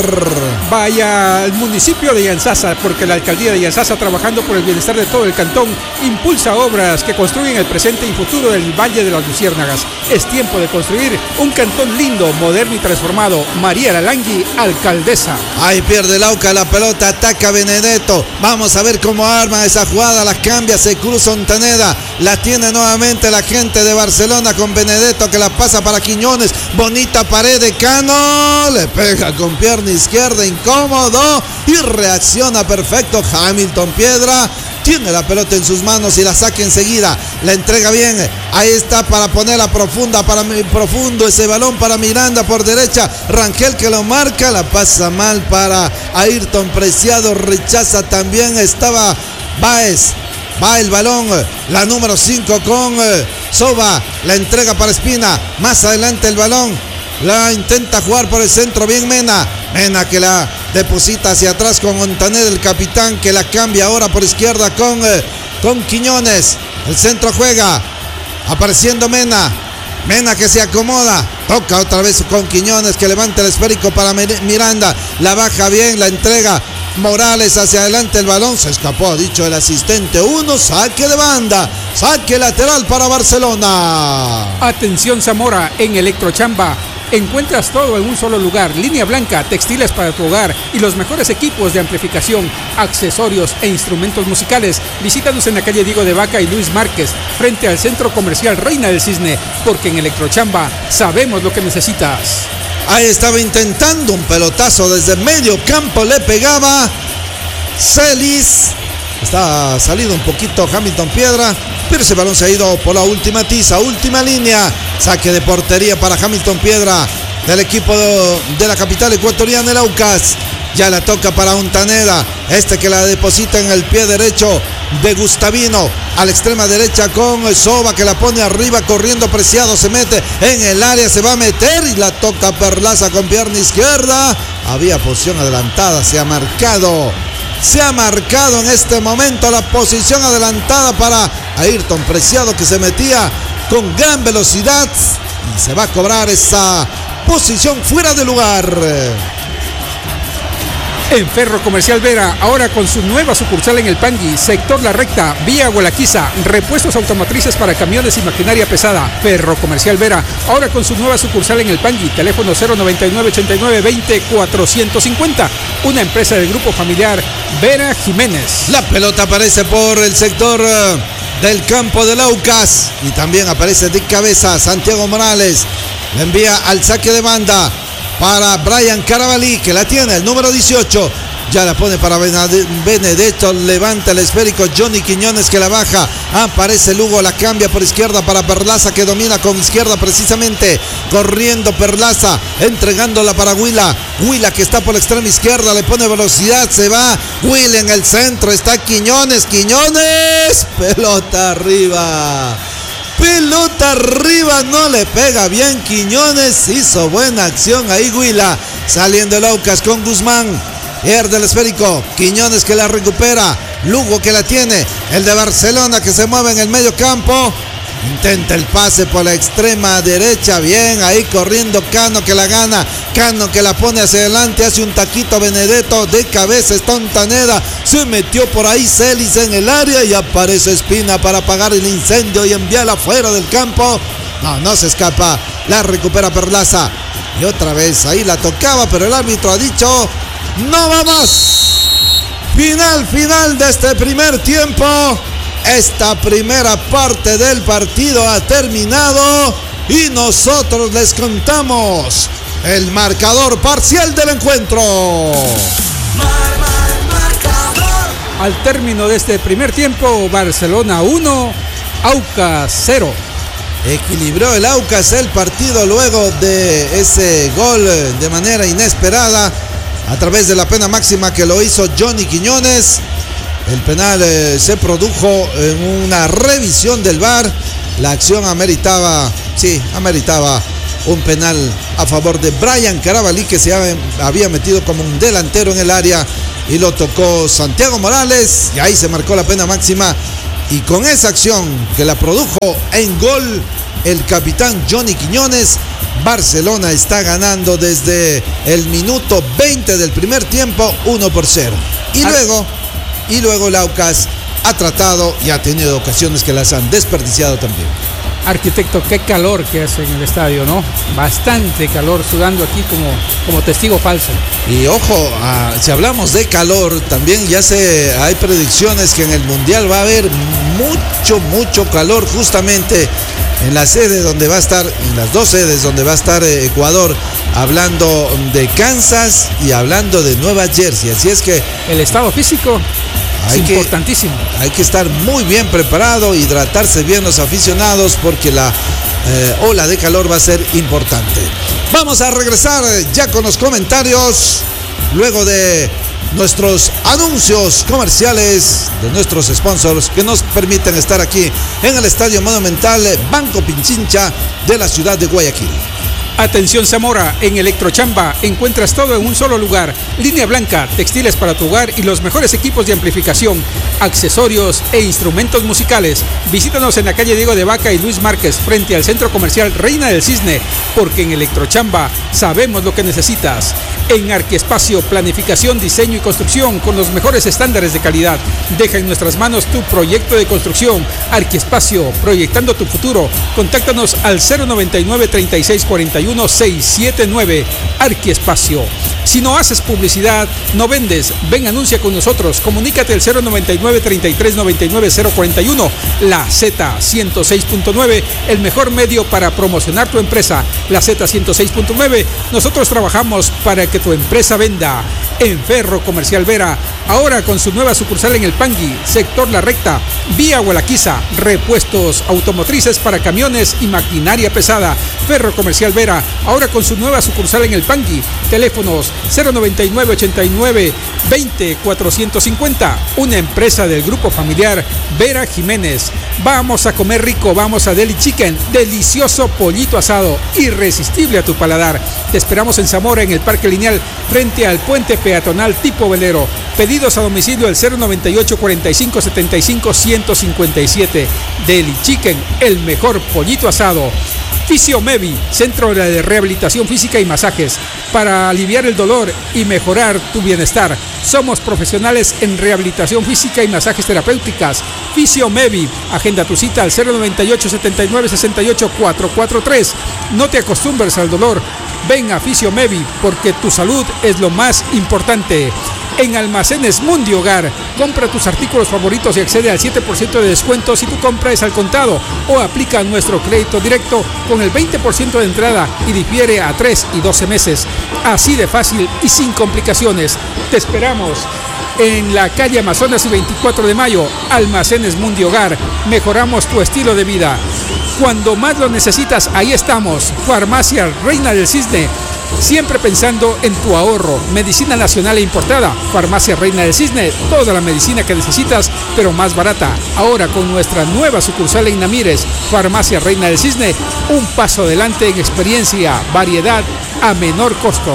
Vaya al municipio de Yanzasa, porque la alcaldía de Yanzasa, trabajando por el bienestar de todo el cantón, impulsa obras que construyen el presente y futuro del Valle de las Luciérnagas. Es tiempo de construir un cantón lindo, moderno y transformado. María Lalangui, alcaldesa. Ahí pierde el Aucas la pelota, ataca Benedetto. Vamos a ver cómo arma esa jugada, la cambia, se cruza Ontaneda, la tiene nuevamente la gente de Barcelona con Benedetto que la pasa para Quiñones. Bonita pared de Cano, le pega con pierna izquierda, incómodo y reacciona perfecto Hamilton Piedra. Tiene la pelota en sus manos y la saca enseguida. La entrega bien. Ahí está para ponerla profunda, para profundo ese balón para Miranda por derecha. Rangel que lo marca, la pasa mal para Ayrton Preciado. Rechaza también. Estaba Báez. Va el balón, la número cinco con Soba. La entrega para Espina. Más adelante el balón. La intenta jugar por el centro, bien Mena. Mena que la deposita hacia atrás con Ontaneda, el capitán, que la cambia ahora por izquierda con, eh, con Quiñones. El centro juega, apareciendo Mena. Mena que se acomoda, toca otra vez con Quiñones que levanta el esférico para Miranda. La baja bien, la entrega. Morales hacia adelante, el balón se escapó, ha dicho el asistente. Uno, saque de banda, saque lateral para Barcelona. Atención Zamora, en Electrochamba encuentras todo en un solo lugar. Línea blanca, textiles para tu hogar y los mejores equipos de amplificación, accesorios e instrumentos musicales. Visítanos en la calle Diego de Vaca y Luis Márquez, frente al Centro Comercial Reina del Cisne, porque en Electrochamba sabemos lo que necesitas. Ahí estaba intentando un pelotazo desde medio campo, le pegaba Celis. Está salido un poquito Hamilton Piedra, pero ese balón se ha ido por la última tiza, última línea. Saque de portería para Hamilton Piedra del equipo de, de la capital ecuatoriana, el Aucas. Ya la toca para Ontaneda, este que la deposita en el pie derecho de Gustavino, a la extrema derecha con Soba que la pone arriba, corriendo Preciado, se mete en el área, se va a meter y la toca Perlaza con pierna izquierda. Había posición adelantada, se ha marcado, se ha marcado en este momento la posición adelantada para Ayrton Preciado, que se metía con gran velocidad y se va a cobrar esa posición fuera de lugar. En Ferro Comercial Vera, ahora con su nueva sucursal en el Pangui, sector La Recta, vía Gualaquiza, repuestos automotrices para camiones y maquinaria pesada. Ferro Comercial Vera, ahora con su nueva sucursal en el Pangui, teléfono cero noventa y nueve, ochenta y nueve, veinte, cuatrocientos cincuenta, una empresa del grupo familiar Vera Jiménez. La pelota aparece por el sector del campo del Aucas y también aparece de cabeza Santiago Morales. Le envía al saque de banda para Brian Carabalí, que la tiene, el número dieciocho. Ya la pone para Benedetto, levanta el esférico Johnny Quiñones que la baja. Aparece Lugo, la cambia por izquierda para Perlaza, que domina con izquierda precisamente. Corriendo Perlaza, entregándola para Huila. Huila que está por la extrema izquierda, le pone velocidad, se va. Huila en el centro, está Quiñones, Quiñones. Pelota arriba. Pelota arriba, no le pega bien Quiñones, hizo buena acción ahí Huila, saliendo el Aucas con Guzmán, pierde el esférico, Quiñones que la recupera, Lugo que la tiene, el de Barcelona que se mueve en el medio campo, intenta el pase por la extrema derecha, bien, ahí corriendo Cano que la gana, Cano que la pone hacia adelante, hace un taquito Benedetto, de cabeza está Ontaneda, se metió por ahí Celis en el área y aparece Espina para apagar el incendio y enviarla fuera del campo. No, no se escapa, la recupera Perlaza y otra vez ahí la tocaba, pero el árbitro ha dicho no va más. Final, final de este primer tiempo. Esta primera parte del partido ha terminado y nosotros les contamos el marcador parcial del encuentro. Mar, mar, marcador. Al término de este primer tiempo, Barcelona uno, Aucas cero. Equilibró el Aucas el partido luego de ese gol de manera inesperada a través de la pena máxima que lo hizo Johnny Quiñones. El penal eh, se produjo en una revisión del V A R. La acción ameritaba, sí, ameritaba un penal a favor de Brian Carabalí, que se había metido como un delantero en el área y lo tocó Santiago Morales, y ahí se marcó la pena máxima. Y con esa acción que la produjo en gol el capitán Johnny Quiñones, Barcelona está ganando desde el minuto veinte del primer tiempo uno por cero. Y luego, y luego el Aucas ha tratado y ha tenido ocasiones que las han desperdiciado también. Arquitecto, qué calor que hace en el estadio, ¿no? Bastante calor, sudando aquí como, como testigo falso. Y ojo, ah, si hablamos de calor, también ya se hay predicciones que en el Mundial va a haber mucho, mucho calor, justamente en la sede donde va a estar, en las dos sedes donde va a estar eh, Ecuador, hablando de Kansas y hablando de Nueva Jersey. Así es que el estado físico es importantísimo. Hay que estar muy bien preparado, hidratarse bien los aficionados, porque la eh, ola de calor va a ser importante. Vamos a regresar ya con los comentarios luego de nuestros anuncios comerciales de nuestros sponsors que nos permiten estar aquí en el Estadio Monumental Banco Pichincha de la ciudad de Guayaquil. Atención Zamora, en Electrochamba encuentras todo en un solo lugar. Línea blanca, textiles para tu hogar y los mejores equipos de amplificación, accesorios e instrumentos musicales. Visítanos en la calle Diego de Vaca y Luis Márquez, frente al Centro Comercial Reina del Cisne, porque en Electrochamba sabemos lo que necesitas. En Arquiespacio, planificación, diseño y construcción con los mejores estándares de calidad. Deja en nuestras manos tu proyecto de construcción. Arquiespacio, proyectando tu futuro. Contáctanos al cero noventa y nueve, treinta y seis, cuarenta y uno, seiscientos setenta y nueve. Arquiespacio. Si no haces publicidad, no vendes, ven, anuncia con nosotros. Comunícate al cero noventa y nueve, treinta y tres, noventa y nueve, cero cuarenta y uno. La Z ciento seis punto nueve, el mejor medio para promocionar tu empresa. La Z ciento seis punto nueve, nosotros trabajamos para que tu empresa venda. En Ferro Comercial Vera, ahora con su nueva sucursal en el Pangui, sector La Recta, vía Gualaquiza, repuestos automotrices para camiones y maquinaria pesada. Ferro Comercial Vera, ahora con su nueva sucursal en el Pangui, teléfonos cero noventa y nueve, ochenta y nueve, veinte, cuatrocientos cincuenta, una empresa del grupo familiar Vera Jiménez. Vamos a comer rico, vamos a Deli Chicken, delicioso pollito asado, irresistible a tu paladar. Te esperamos en Zamora, en el Parque Lineal, frente al puente peatonal tipo velero. Pedidos a domicilio al cero noventa y ocho, cuarenta y cinco, setenta y cinco, ciento cincuenta y siete. Deli Chicken, el mejor pollito asado. Fisiomevi, centro de rehabilitación física y masajes, para aliviar el dolor y mejorar tu bienestar. Somos profesionales en rehabilitación física y masajes terapéuticas. Fisiomevi, agenda tu cita al cero noventa y ocho, setenta y nueve, sesenta y ocho, cuatrocientos cuarenta y tres. No te acostumbres al dolor, ven a Fisiomevi, porque tu salud es lo más importante. En Almacenes Mundi Hogar, compra tus artículos favoritos y accede al siete por ciento de descuento si tu compra es al contado, o aplica nuestro crédito directo con el veinte por ciento de entrada y difiere a tres y doce meses. Así de fácil y sin complicaciones. Te esperamos en la calle Amazonas y veinticuatro de mayo. Almacenes Mundi Hogar, mejoramos tu estilo de vida. Cuando más lo necesitas, ahí estamos. Farmacia Reina del Cisne, siempre pensando en tu ahorro. Medicina nacional e importada. Farmacia Reina del Cisne, toda la medicina que necesitas, pero más barata. Ahora con nuestra nueva sucursal en Namírez. Farmacia Reina del Cisne, un paso adelante en experiencia, variedad a menor costo.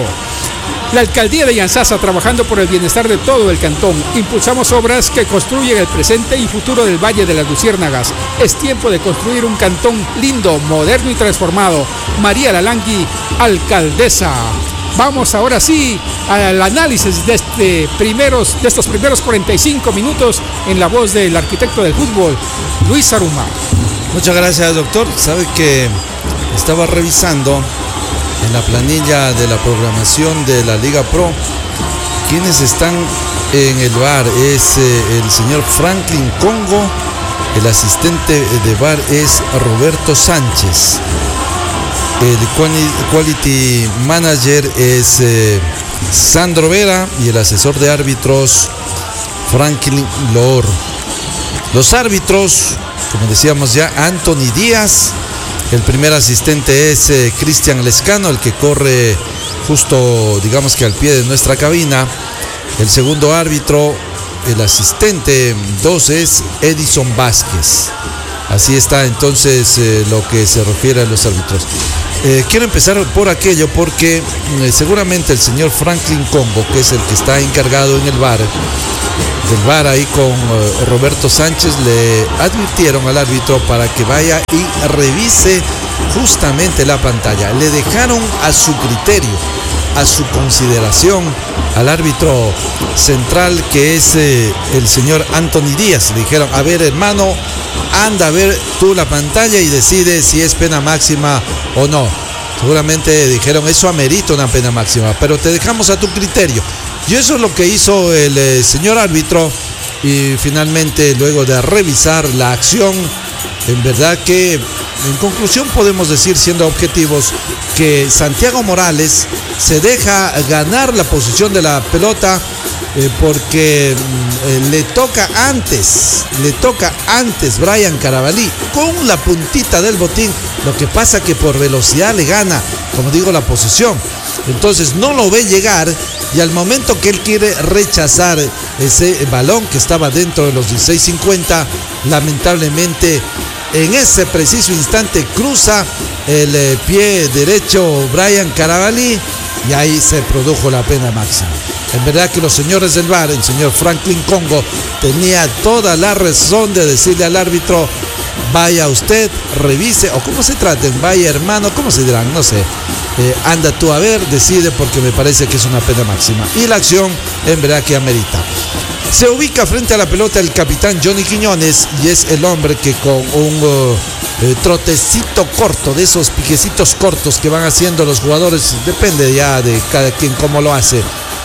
La Alcaldía de Yanzasa, trabajando por el bienestar de todo el cantón. Impulsamos obras que construyen el presente y futuro del Valle de las Luciérnagas. Es tiempo de construir un cantón lindo, moderno y transformado. María Lalangui, alcaldesa. Vamos ahora sí al análisis de, este primeros, de estos primeros cuarenta y cinco minutos en la voz del arquitecto del fútbol, Luis Aruma. Muchas gracias, doctor. Sabe que estaba revisando en la planilla de la programación de la Liga Pro quienes están en el V A R. Es eh, el señor Franklin Congo, El asistente de V A R es Roberto Sánchez. El quality manager es eh, Sandro Vera y el asesor de árbitros Franklin Loor. Los árbitros, como decíamos ya, Anthony Díaz. El primer asistente es eh, Cristian Lescano, el que corre justo, digamos que al pie de nuestra cabina. El segundo árbitro, el asistente dos, es Edison Vázquez. Así está entonces eh, lo que se refiere a los árbitros. Eh, quiero empezar por aquello porque eh, seguramente el señor Franklin Congo, que es el que está encargado en el V A R, del V A R ahí con eh, Roberto Sánchez, le advirtieron al árbitro para que vaya y revise justamente la pantalla. Le dejaron a su criterio, a su consideración, al árbitro central, que es eh, el señor Anthony Díaz. Le dijeron: a ver, hermano, anda a ver tú la pantalla y decide si es pena máxima o no. Seguramente dijeron: eso amerita una pena máxima, pero te dejamos a tu criterio. Y eso es lo que hizo el eh, señor árbitro. Y finalmente, luego de revisar la acción, en verdad que en conclusión podemos decir, siendo objetivos, que Santiago Morales se deja ganar la posición de la pelota eh, porque eh, le toca antes, le toca antes Brian Carabalí con la puntita del botín. Lo que pasa que por velocidad le gana, como digo, la posición. Entonces no lo ve llegar, y al momento que él quiere rechazar ese balón que estaba dentro de los dieciséis cincuenta, lamentablemente en ese preciso instante cruza el eh, pie derecho Brian Carabalí, y ahí se produjo la pena máxima. En verdad que los señores del V A R, el señor Franklin Congo, tenía toda la razón de decirle al árbitro: vaya usted, revise, o como se traten, vaya hermano, ¿cómo se dirán? No sé. Eh, anda tú a ver, decide, porque me parece que es una pena máxima. Y la acción en verdad que amerita. Se ubica frente a la pelota el capitán Johnny Quiñones, y es el hombre que con un uh, eh, trotecito corto, de esos piquecitos cortos que van haciendo los jugadores, depende ya de cada quien cómo lo hace,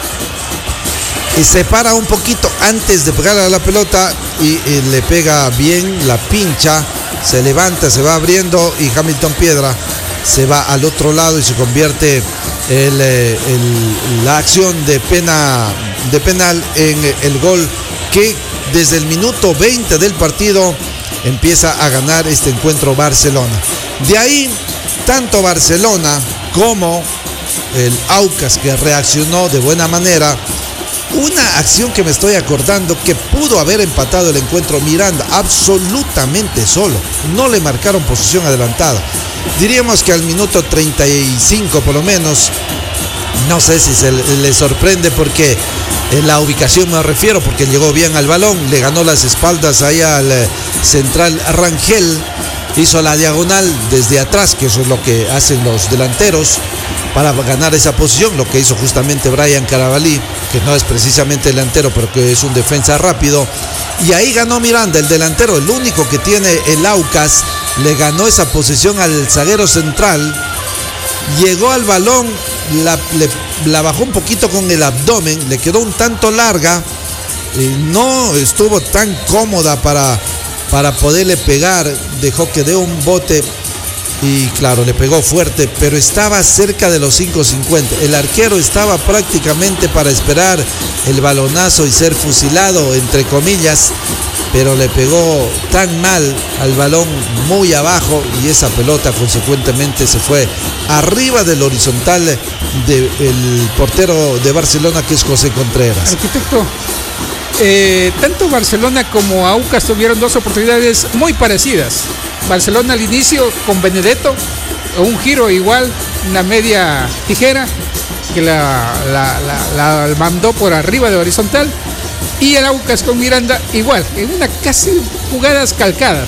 y se para un poquito antes de pegarle a la pelota y, y le pega bien, la pincha, se levanta, se va abriendo, y Hamilton Piedra se va al otro lado y se convierte el, el, la acción de pena de penal en el gol que desde el minuto veinte del partido empieza a ganar este encuentro Barcelona. De ahí, tanto Barcelona como el Aucas, que reaccionó de buena manera. Una acción que me estoy acordando que pudo haber empatado el encuentro, Miranda absolutamente solo, no le marcaron posición adelantada. Diríamos que al minuto treinta y cinco por lo menos, no sé si se le sorprende porque en la ubicación me refiero, porque llegó bien al balón, le ganó las espaldas ahí al central Rangel, hizo la diagonal desde atrás, que eso es lo que hacen los delanteros para ganar esa posición, lo que hizo justamente Brian Carabalí, que no es precisamente delantero, pero que es un defensa rápido, y ahí ganó Miranda, el delantero, el único que tiene el Aucas, le ganó esa posición al zaguero central, llegó al balón, la, le, la bajó un poquito con el abdomen, le quedó un tanto larga, y no estuvo tan cómoda para, para poderle pegar, dejó que dé un bote. Y claro, le pegó fuerte, pero estaba cerca de los cinco cincuenta. El arquero estaba prácticamente para esperar el balonazo y ser fusilado, entre comillas, pero le pegó tan mal al balón, muy abajo, y esa pelota consecuentemente se fue arriba del horizontal del portero de Barcelona, que es José Contreras. Arquitecto, eh, tanto Barcelona como Aucas tuvieron dos oportunidades muy parecidas. Barcelona al inicio con Benedetto, un giro igual, una media tijera que la, la, la, la mandó por arriba de horizontal, y el Aucas con Miranda igual, en una casi jugadas calcadas.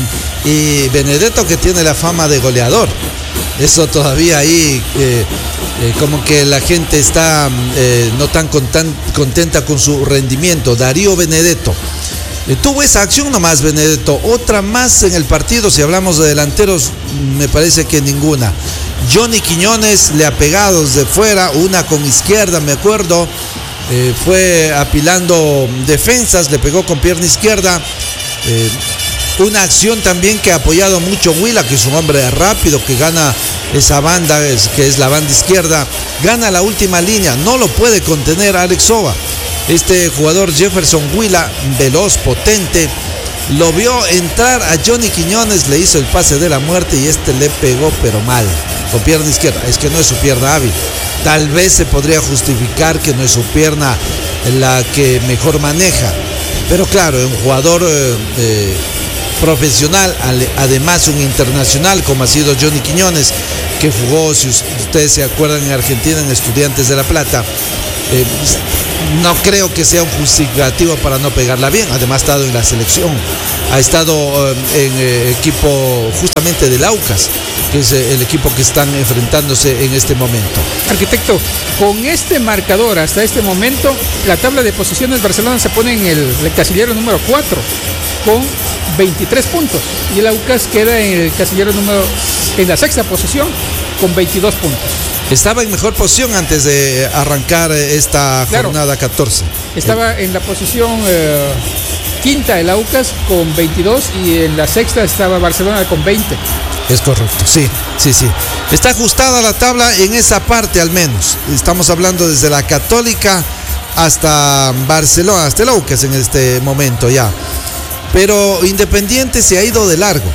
Y Benedetto, que tiene la fama de goleador, eso todavía ahí eh, eh, como que la gente está eh, no tan contenta con su rendimiento. Darío Benedetto tuvo esa acción nomás, Benedetto. Otra más en el partido, si hablamos de delanteros, me parece que ninguna. Johnny Quiñones le ha pegado desde fuera, una con izquierda, me acuerdo. Eh, fue apilando defensas, le pegó con pierna izquierda. Eh, Una acción también que ha apoyado mucho Huila, que es un hombre rápido, que gana esa banda, que es la banda izquierda, gana la última línea, no lo puede contener Alex Oba. Este jugador Jefferson Huila, veloz, potente, lo vio entrar a Johnny Quiñones, le hizo el pase de la muerte y este le pegó pero mal, con pierna izquierda. Es que no es su pierna hábil. Tal vez se podría justificar que no es su pierna la que mejor maneja. Pero claro, un jugador eh, eh, profesional, además un internacional como ha sido Johnny Quiñones, que jugó, si ustedes se acuerdan, en Argentina en Estudiantes de La Plata. Eh, no creo que sea un justificativo para no pegarla bien. Además ha estado en la selección, ha estado eh, en eh, equipo justamente del Aucas, que es eh, el equipo que están enfrentándose en este momento. Arquitecto, con este marcador hasta este momento, la tabla de posiciones Barcelona se pone en el, el casillero número cuatro con veintitrés puntos y el Aucas queda en el casillero número en la sexta posición con veintidós puntos. Estaba en mejor posición antes de arrancar esta claro, jornada catorce. Estaba en la posición eh, quinta el Aucas con veintidós y en la sexta estaba Barcelona con veinte. Es correcto, sí, sí, sí. Está ajustada la tabla en esa parte al menos. Estamos hablando desde la Católica hasta Barcelona, hasta el Aucas en este momento ya. Pero Independiente se ha ido de largo.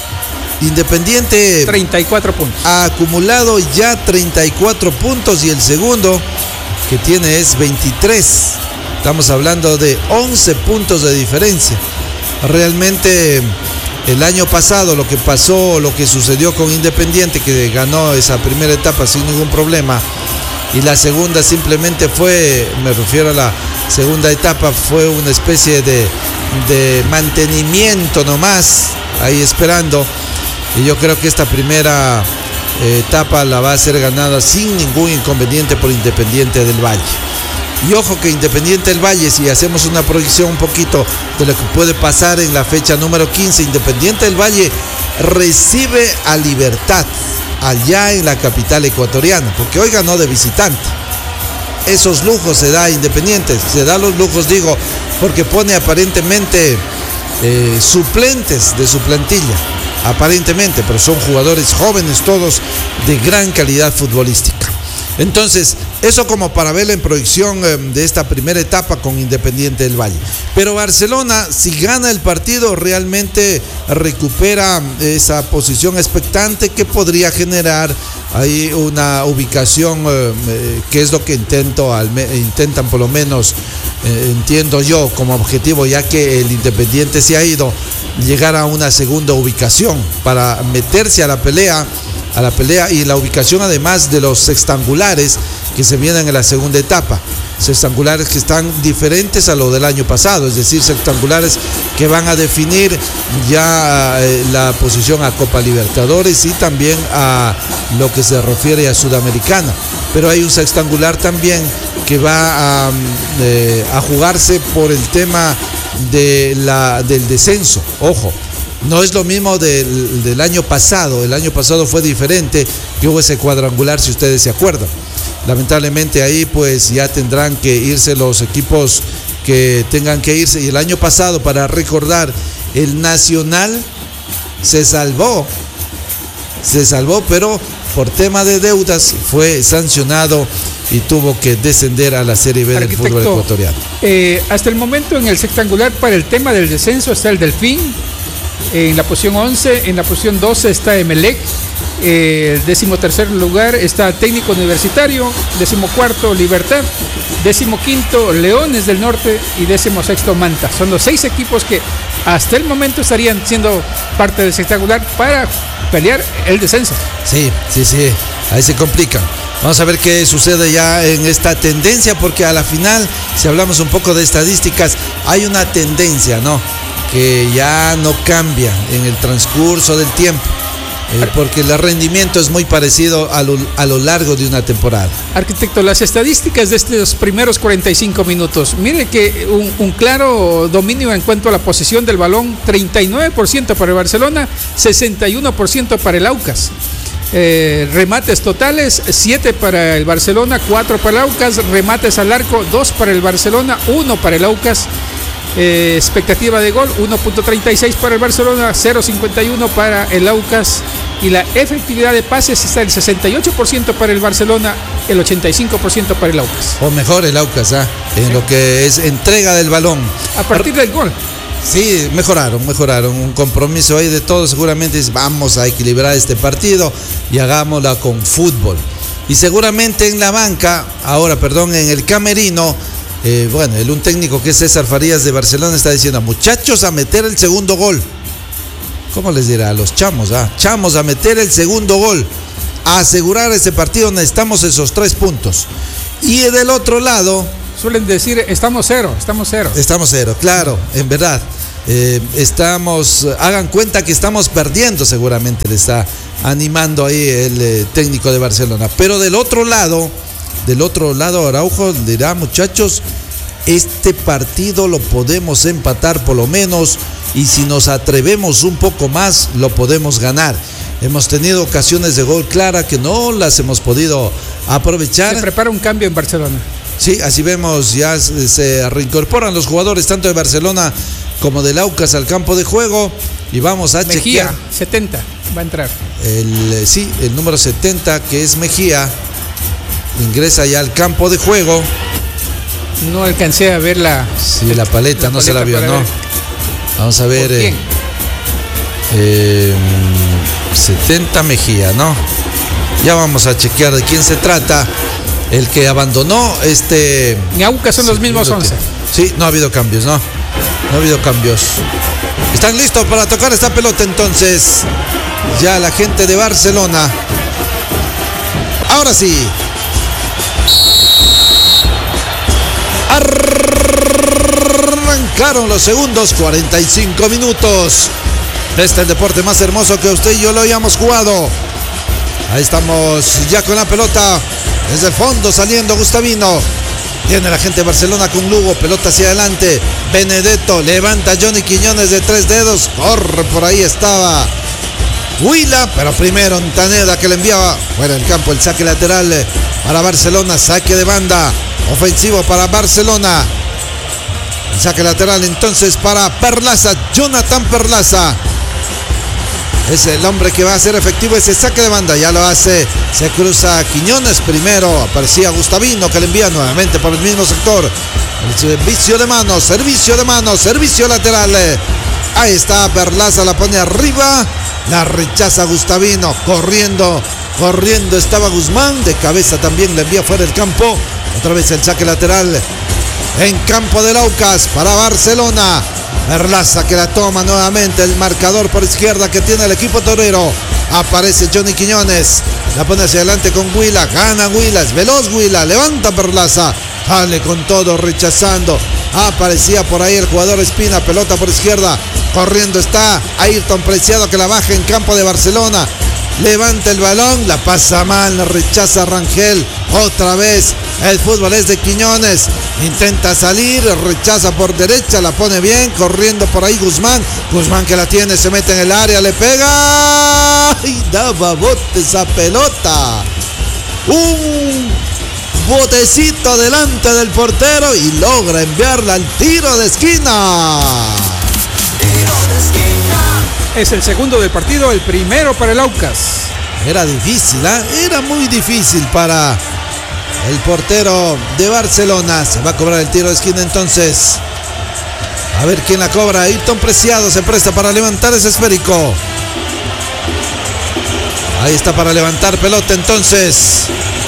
Independiente treinta y cuatro puntos. Ha acumulado ya treinta y cuatro puntos y el segundo que tiene es veintitrés. Estamos hablando de once puntos de diferencia. Realmente el año pasado lo que pasó, lo que sucedió con Independiente, que ganó esa primera etapa sin ningún problema, y la segunda simplemente fue, me refiero a la segunda etapa, fue una especie de, de mantenimiento nomás, ahí esperando. Y yo creo que esta primera eh, etapa la va a ser ganada sin ningún inconveniente por Independiente del Valle. Y ojo que Independiente del Valle, si hacemos una proyección un poquito de lo que puede pasar en la fecha número quince, Independiente del Valle recibe a Libertad allá en la capital ecuatoriana, porque hoy ganó de visitante. Esos lujos se da a Independiente, se da los lujos, digo, porque pone aparentemente eh, suplentes de su plantilla. Aparentemente, pero son jugadores jóvenes todos de gran calidad futbolística. Entonces, eso como para verla en proyección eh, de esta primera etapa con Independiente del Valle. Pero Barcelona, si gana el partido, realmente recupera esa posición expectante que podría generar ahí una ubicación eh, eh, que es lo que intento, al, intentan por lo menos, eh, entiendo yo, como objetivo, ya que el Independiente se ha ido, llegar a una segunda ubicación para meterse a la pelea, a la pelea y la ubicación además de los sextangulares que se vienen en la segunda etapa. Sextangulares que están diferentes a lo del año pasado, es decir, sextangulares que van a definir ya eh, la posición a Copa Libertadores y también a lo que se refiere a Sudamericana. Pero hay un sextangular también que va a, eh, a jugarse por el tema de la, del descenso. Ojo, no es lo mismo del, del año pasado. El año pasado fue diferente, que hubo ese cuadrangular, si ustedes se acuerdan. Lamentablemente ahí pues ya tendrán que irse los equipos que tengan que irse. Y el año pasado, para recordar, el Nacional se salvó, se salvó, pero por tema de deudas fue sancionado y tuvo que descender a la Serie B del fútbol ecuatoriano. Eh, hasta el momento en el sextangular para el tema del descenso está el Delfín en la posición once, en la posición doce está Emelec, eh, décimo tercer lugar está Técnico Universitario, décimo cuarto Libertad, décimo quinto Leones del Norte y décimo sexto Manta. Son los seis equipos que hasta el momento estarían siendo parte del sextangular para pelear el descenso. Sí, sí, sí, ahí se complican. Vamos a ver qué sucede ya en esta tendencia, porque a la final, si hablamos un poco de estadísticas, hay una tendencia, ¿no?, que ya no cambia en el transcurso del tiempo, eh, porque el rendimiento es muy parecido a lo, a lo largo de una temporada. Arquitecto, las estadísticas de estos primeros cuarenta y cinco minutos, mire que un, un claro dominio en cuanto a la posesión del balón, treinta y nueve por ciento para el Barcelona, sesenta y uno por ciento para el Aucas. Eh, remates totales, siete para el Barcelona, cuatro para el Aucas, remates al arco, dos para el Barcelona, uno para el Aucas. Eh, expectativa de gol uno punto treinta y seis para el Barcelona, cero punto cincuenta y uno para el Aucas, y la efectividad de pases está el sesenta y ocho por ciento para el Barcelona, el ochenta y cinco por ciento para el Aucas. O mejor el Aucas, ¿ah? En Sí. lo que es entrega del balón. A partir del gol. Sí, mejoraron, mejoraron. Un compromiso ahí de todos. Seguramente es, vamos a equilibrar este partido y hagámosla con fútbol. Y seguramente en la banca, ahora, perdón, en el camerino, eh, bueno, el un técnico que es César Farías de Barcelona está diciendo, muchachos, a meter el segundo gol. ¿Cómo les dirá? A los chamos, ¿ah? Chamos, a meter el segundo gol. A asegurar ese partido necesitamos esos tres puntos. Y del otro lado... Suelen decir, estamos cero, estamos cero. Estamos cero, claro, en verdad. Eh, estamos, hagan cuenta que estamos perdiendo, seguramente le está animando ahí el eh, técnico de Barcelona. Pero del otro lado, del otro lado Araujo dirá, muchachos, este partido lo podemos empatar por lo menos, y si nos atrevemos un poco más, lo podemos ganar. Hemos tenido ocasiones de gol clara que no las hemos podido aprovechar. Se prepara un cambio en Barcelona. Sí, así vemos, ya se reincorporan los jugadores tanto de Barcelona como del Aucas al campo de juego, y vamos a Mejía, chequear. setenta, va a entrar. El, sí, el número setenta, que es Mejía, ingresa ya al campo de juego. No alcancé a ver la... Sí, la paleta, la no se la vio, paleta ¿no? para ver. Vamos a ver. ¿Por quién? Eh, eh, setenta Mejía, ¿no? Ya vamos a chequear de quién se trata. El que abandonó este... En Aucas son los mismos once. Sí, no ha habido cambios, ¿no? No ha habido cambios. ¿Están listos para tocar esta pelota entonces? Ya la gente de Barcelona. Ahora sí. Arrancaron los segundos, cuarenta y cinco minutos. Este es el deporte más hermoso que usted y yo lo hayamos jugado. Ahí estamos ya con la pelota. Desde el fondo saliendo Gustavino. Tiene la gente de Barcelona con Lugo. Pelota hacia adelante. Benedetto levanta Johnny Quiñones de tres dedos. Corre, por ahí estaba Huila. Pero primero Taneda, que le enviaba fuera del campo el saque lateral para Barcelona. Saque de banda. Ofensivo para Barcelona. El saque lateral entonces para Perlaza. Jonathan Perlaza. Es el hombre que va a hacer efectivo ese saque de banda. Ya lo hace. Se cruza Quiñones primero. Aparecía Gustavino, que le envía nuevamente por el mismo sector. El servicio de manos, servicio de manos, servicio lateral. Ahí está Perlaza, la pone arriba. La rechaza Gustavino. Corriendo, corriendo estaba Guzmán. De cabeza también le envía fuera del campo. Otra vez el saque lateral en campo del Aucas para Barcelona. Perlaza, que la toma nuevamente, el marcador por izquierda que tiene el equipo torero. Aparece Johnny Quiñones, la pone hacia adelante con Huila, gana Huila, es veloz Huila, levanta Perlaza, sale con todo, rechazando. Aparecía por ahí el jugador Espina, pelota por izquierda, corriendo está Ayrton Preciado, que la baja en campo de Barcelona. Levanta el balón, la pasa mal, la rechaza Rangel. Otra vez el fútbol es de Quiñones. Intenta salir, rechaza por derecha, la pone bien, corriendo por ahí Guzmán. Guzmán, que la tiene, se mete en el área, le pega y daba bote esa pelota. Un botecito delante del portero y logra enviarla al tiro de esquina. Es el segundo del partido, el primero para el Aucas. Era difícil, ¿eh? Era muy difícil para el portero de Barcelona. Se va a cobrar el tiro de esquina entonces. A ver quién la cobra. Ayrton Preciado se presta para levantar ese esférico. Ahí está para levantar pelota entonces.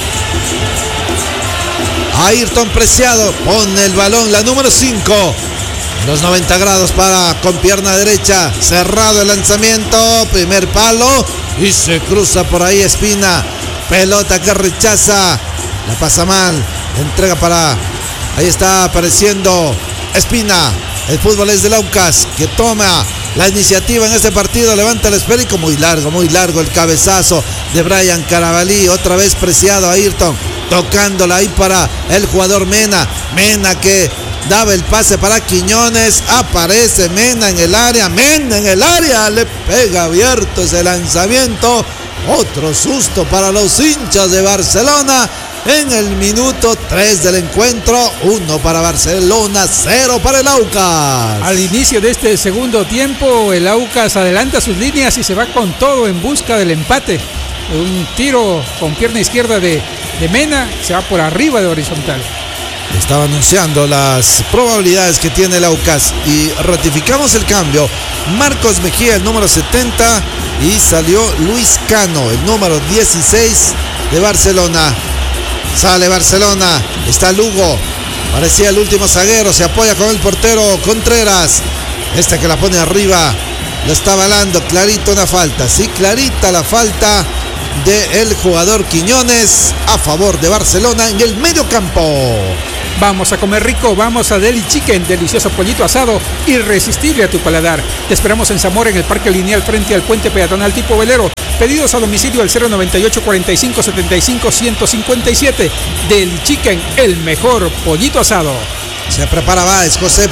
Ayrton Preciado pone el balón, la número cinco. Los noventa grados para con pierna derecha. Cerrado el lanzamiento. Primer palo. Y se cruza por ahí Espina. Pelota que rechaza. La pasa mal. Entrega para... Ahí está apareciendo Espina. El fútbol es del Aucas, que toma la iniciativa en este partido. Levanta el esférico. Muy largo, muy largo el cabezazo de Brian Carabalí. Otra vez Preciado a Ayrton. Tocándola ahí para el jugador Mena. Mena que daba el pase para Quiñones. Aparece Mena en el área. Mena en el área. Le pega abierto ese lanzamiento. Otro susto para los hinchas de Barcelona. en el minuto tres del encuentro. Uno para Barcelona, cero para el Aucas. Al inicio de este segundo tiempo, el Aucas adelanta sus líneas y se va con todo en busca del empate. Un tiro con pierna izquierda de, de Mena, se va por arriba de horizontal. Estaba anunciando las probabilidades que tiene el Aucas y ratificamos el cambio. Marcos Mejía, el número setenta, y salió Luis Cano, el número dieciséis de Barcelona. Sale Barcelona, está Lugo, parecía el último zaguero, se apoya con el portero Contreras. Este que la pone arriba, lo está avalando, clarito una falta, sí, clarita la falta del jugador Quiñones a favor de Barcelona en el medio campo. Vamos a comer rico, vamos a Deli Chicken, delicioso pollito asado, irresistible a tu paladar. Te esperamos en Zamora, en el Parque Lineal, frente al puente peatonal tipo velero. Pedidos a domicilio al cero noventa y ocho, cuarenta y cinco, setenta y cinco, ciento cincuenta y siete. Deli Chicken, el mejor pollito asado. Se prepara Báez, José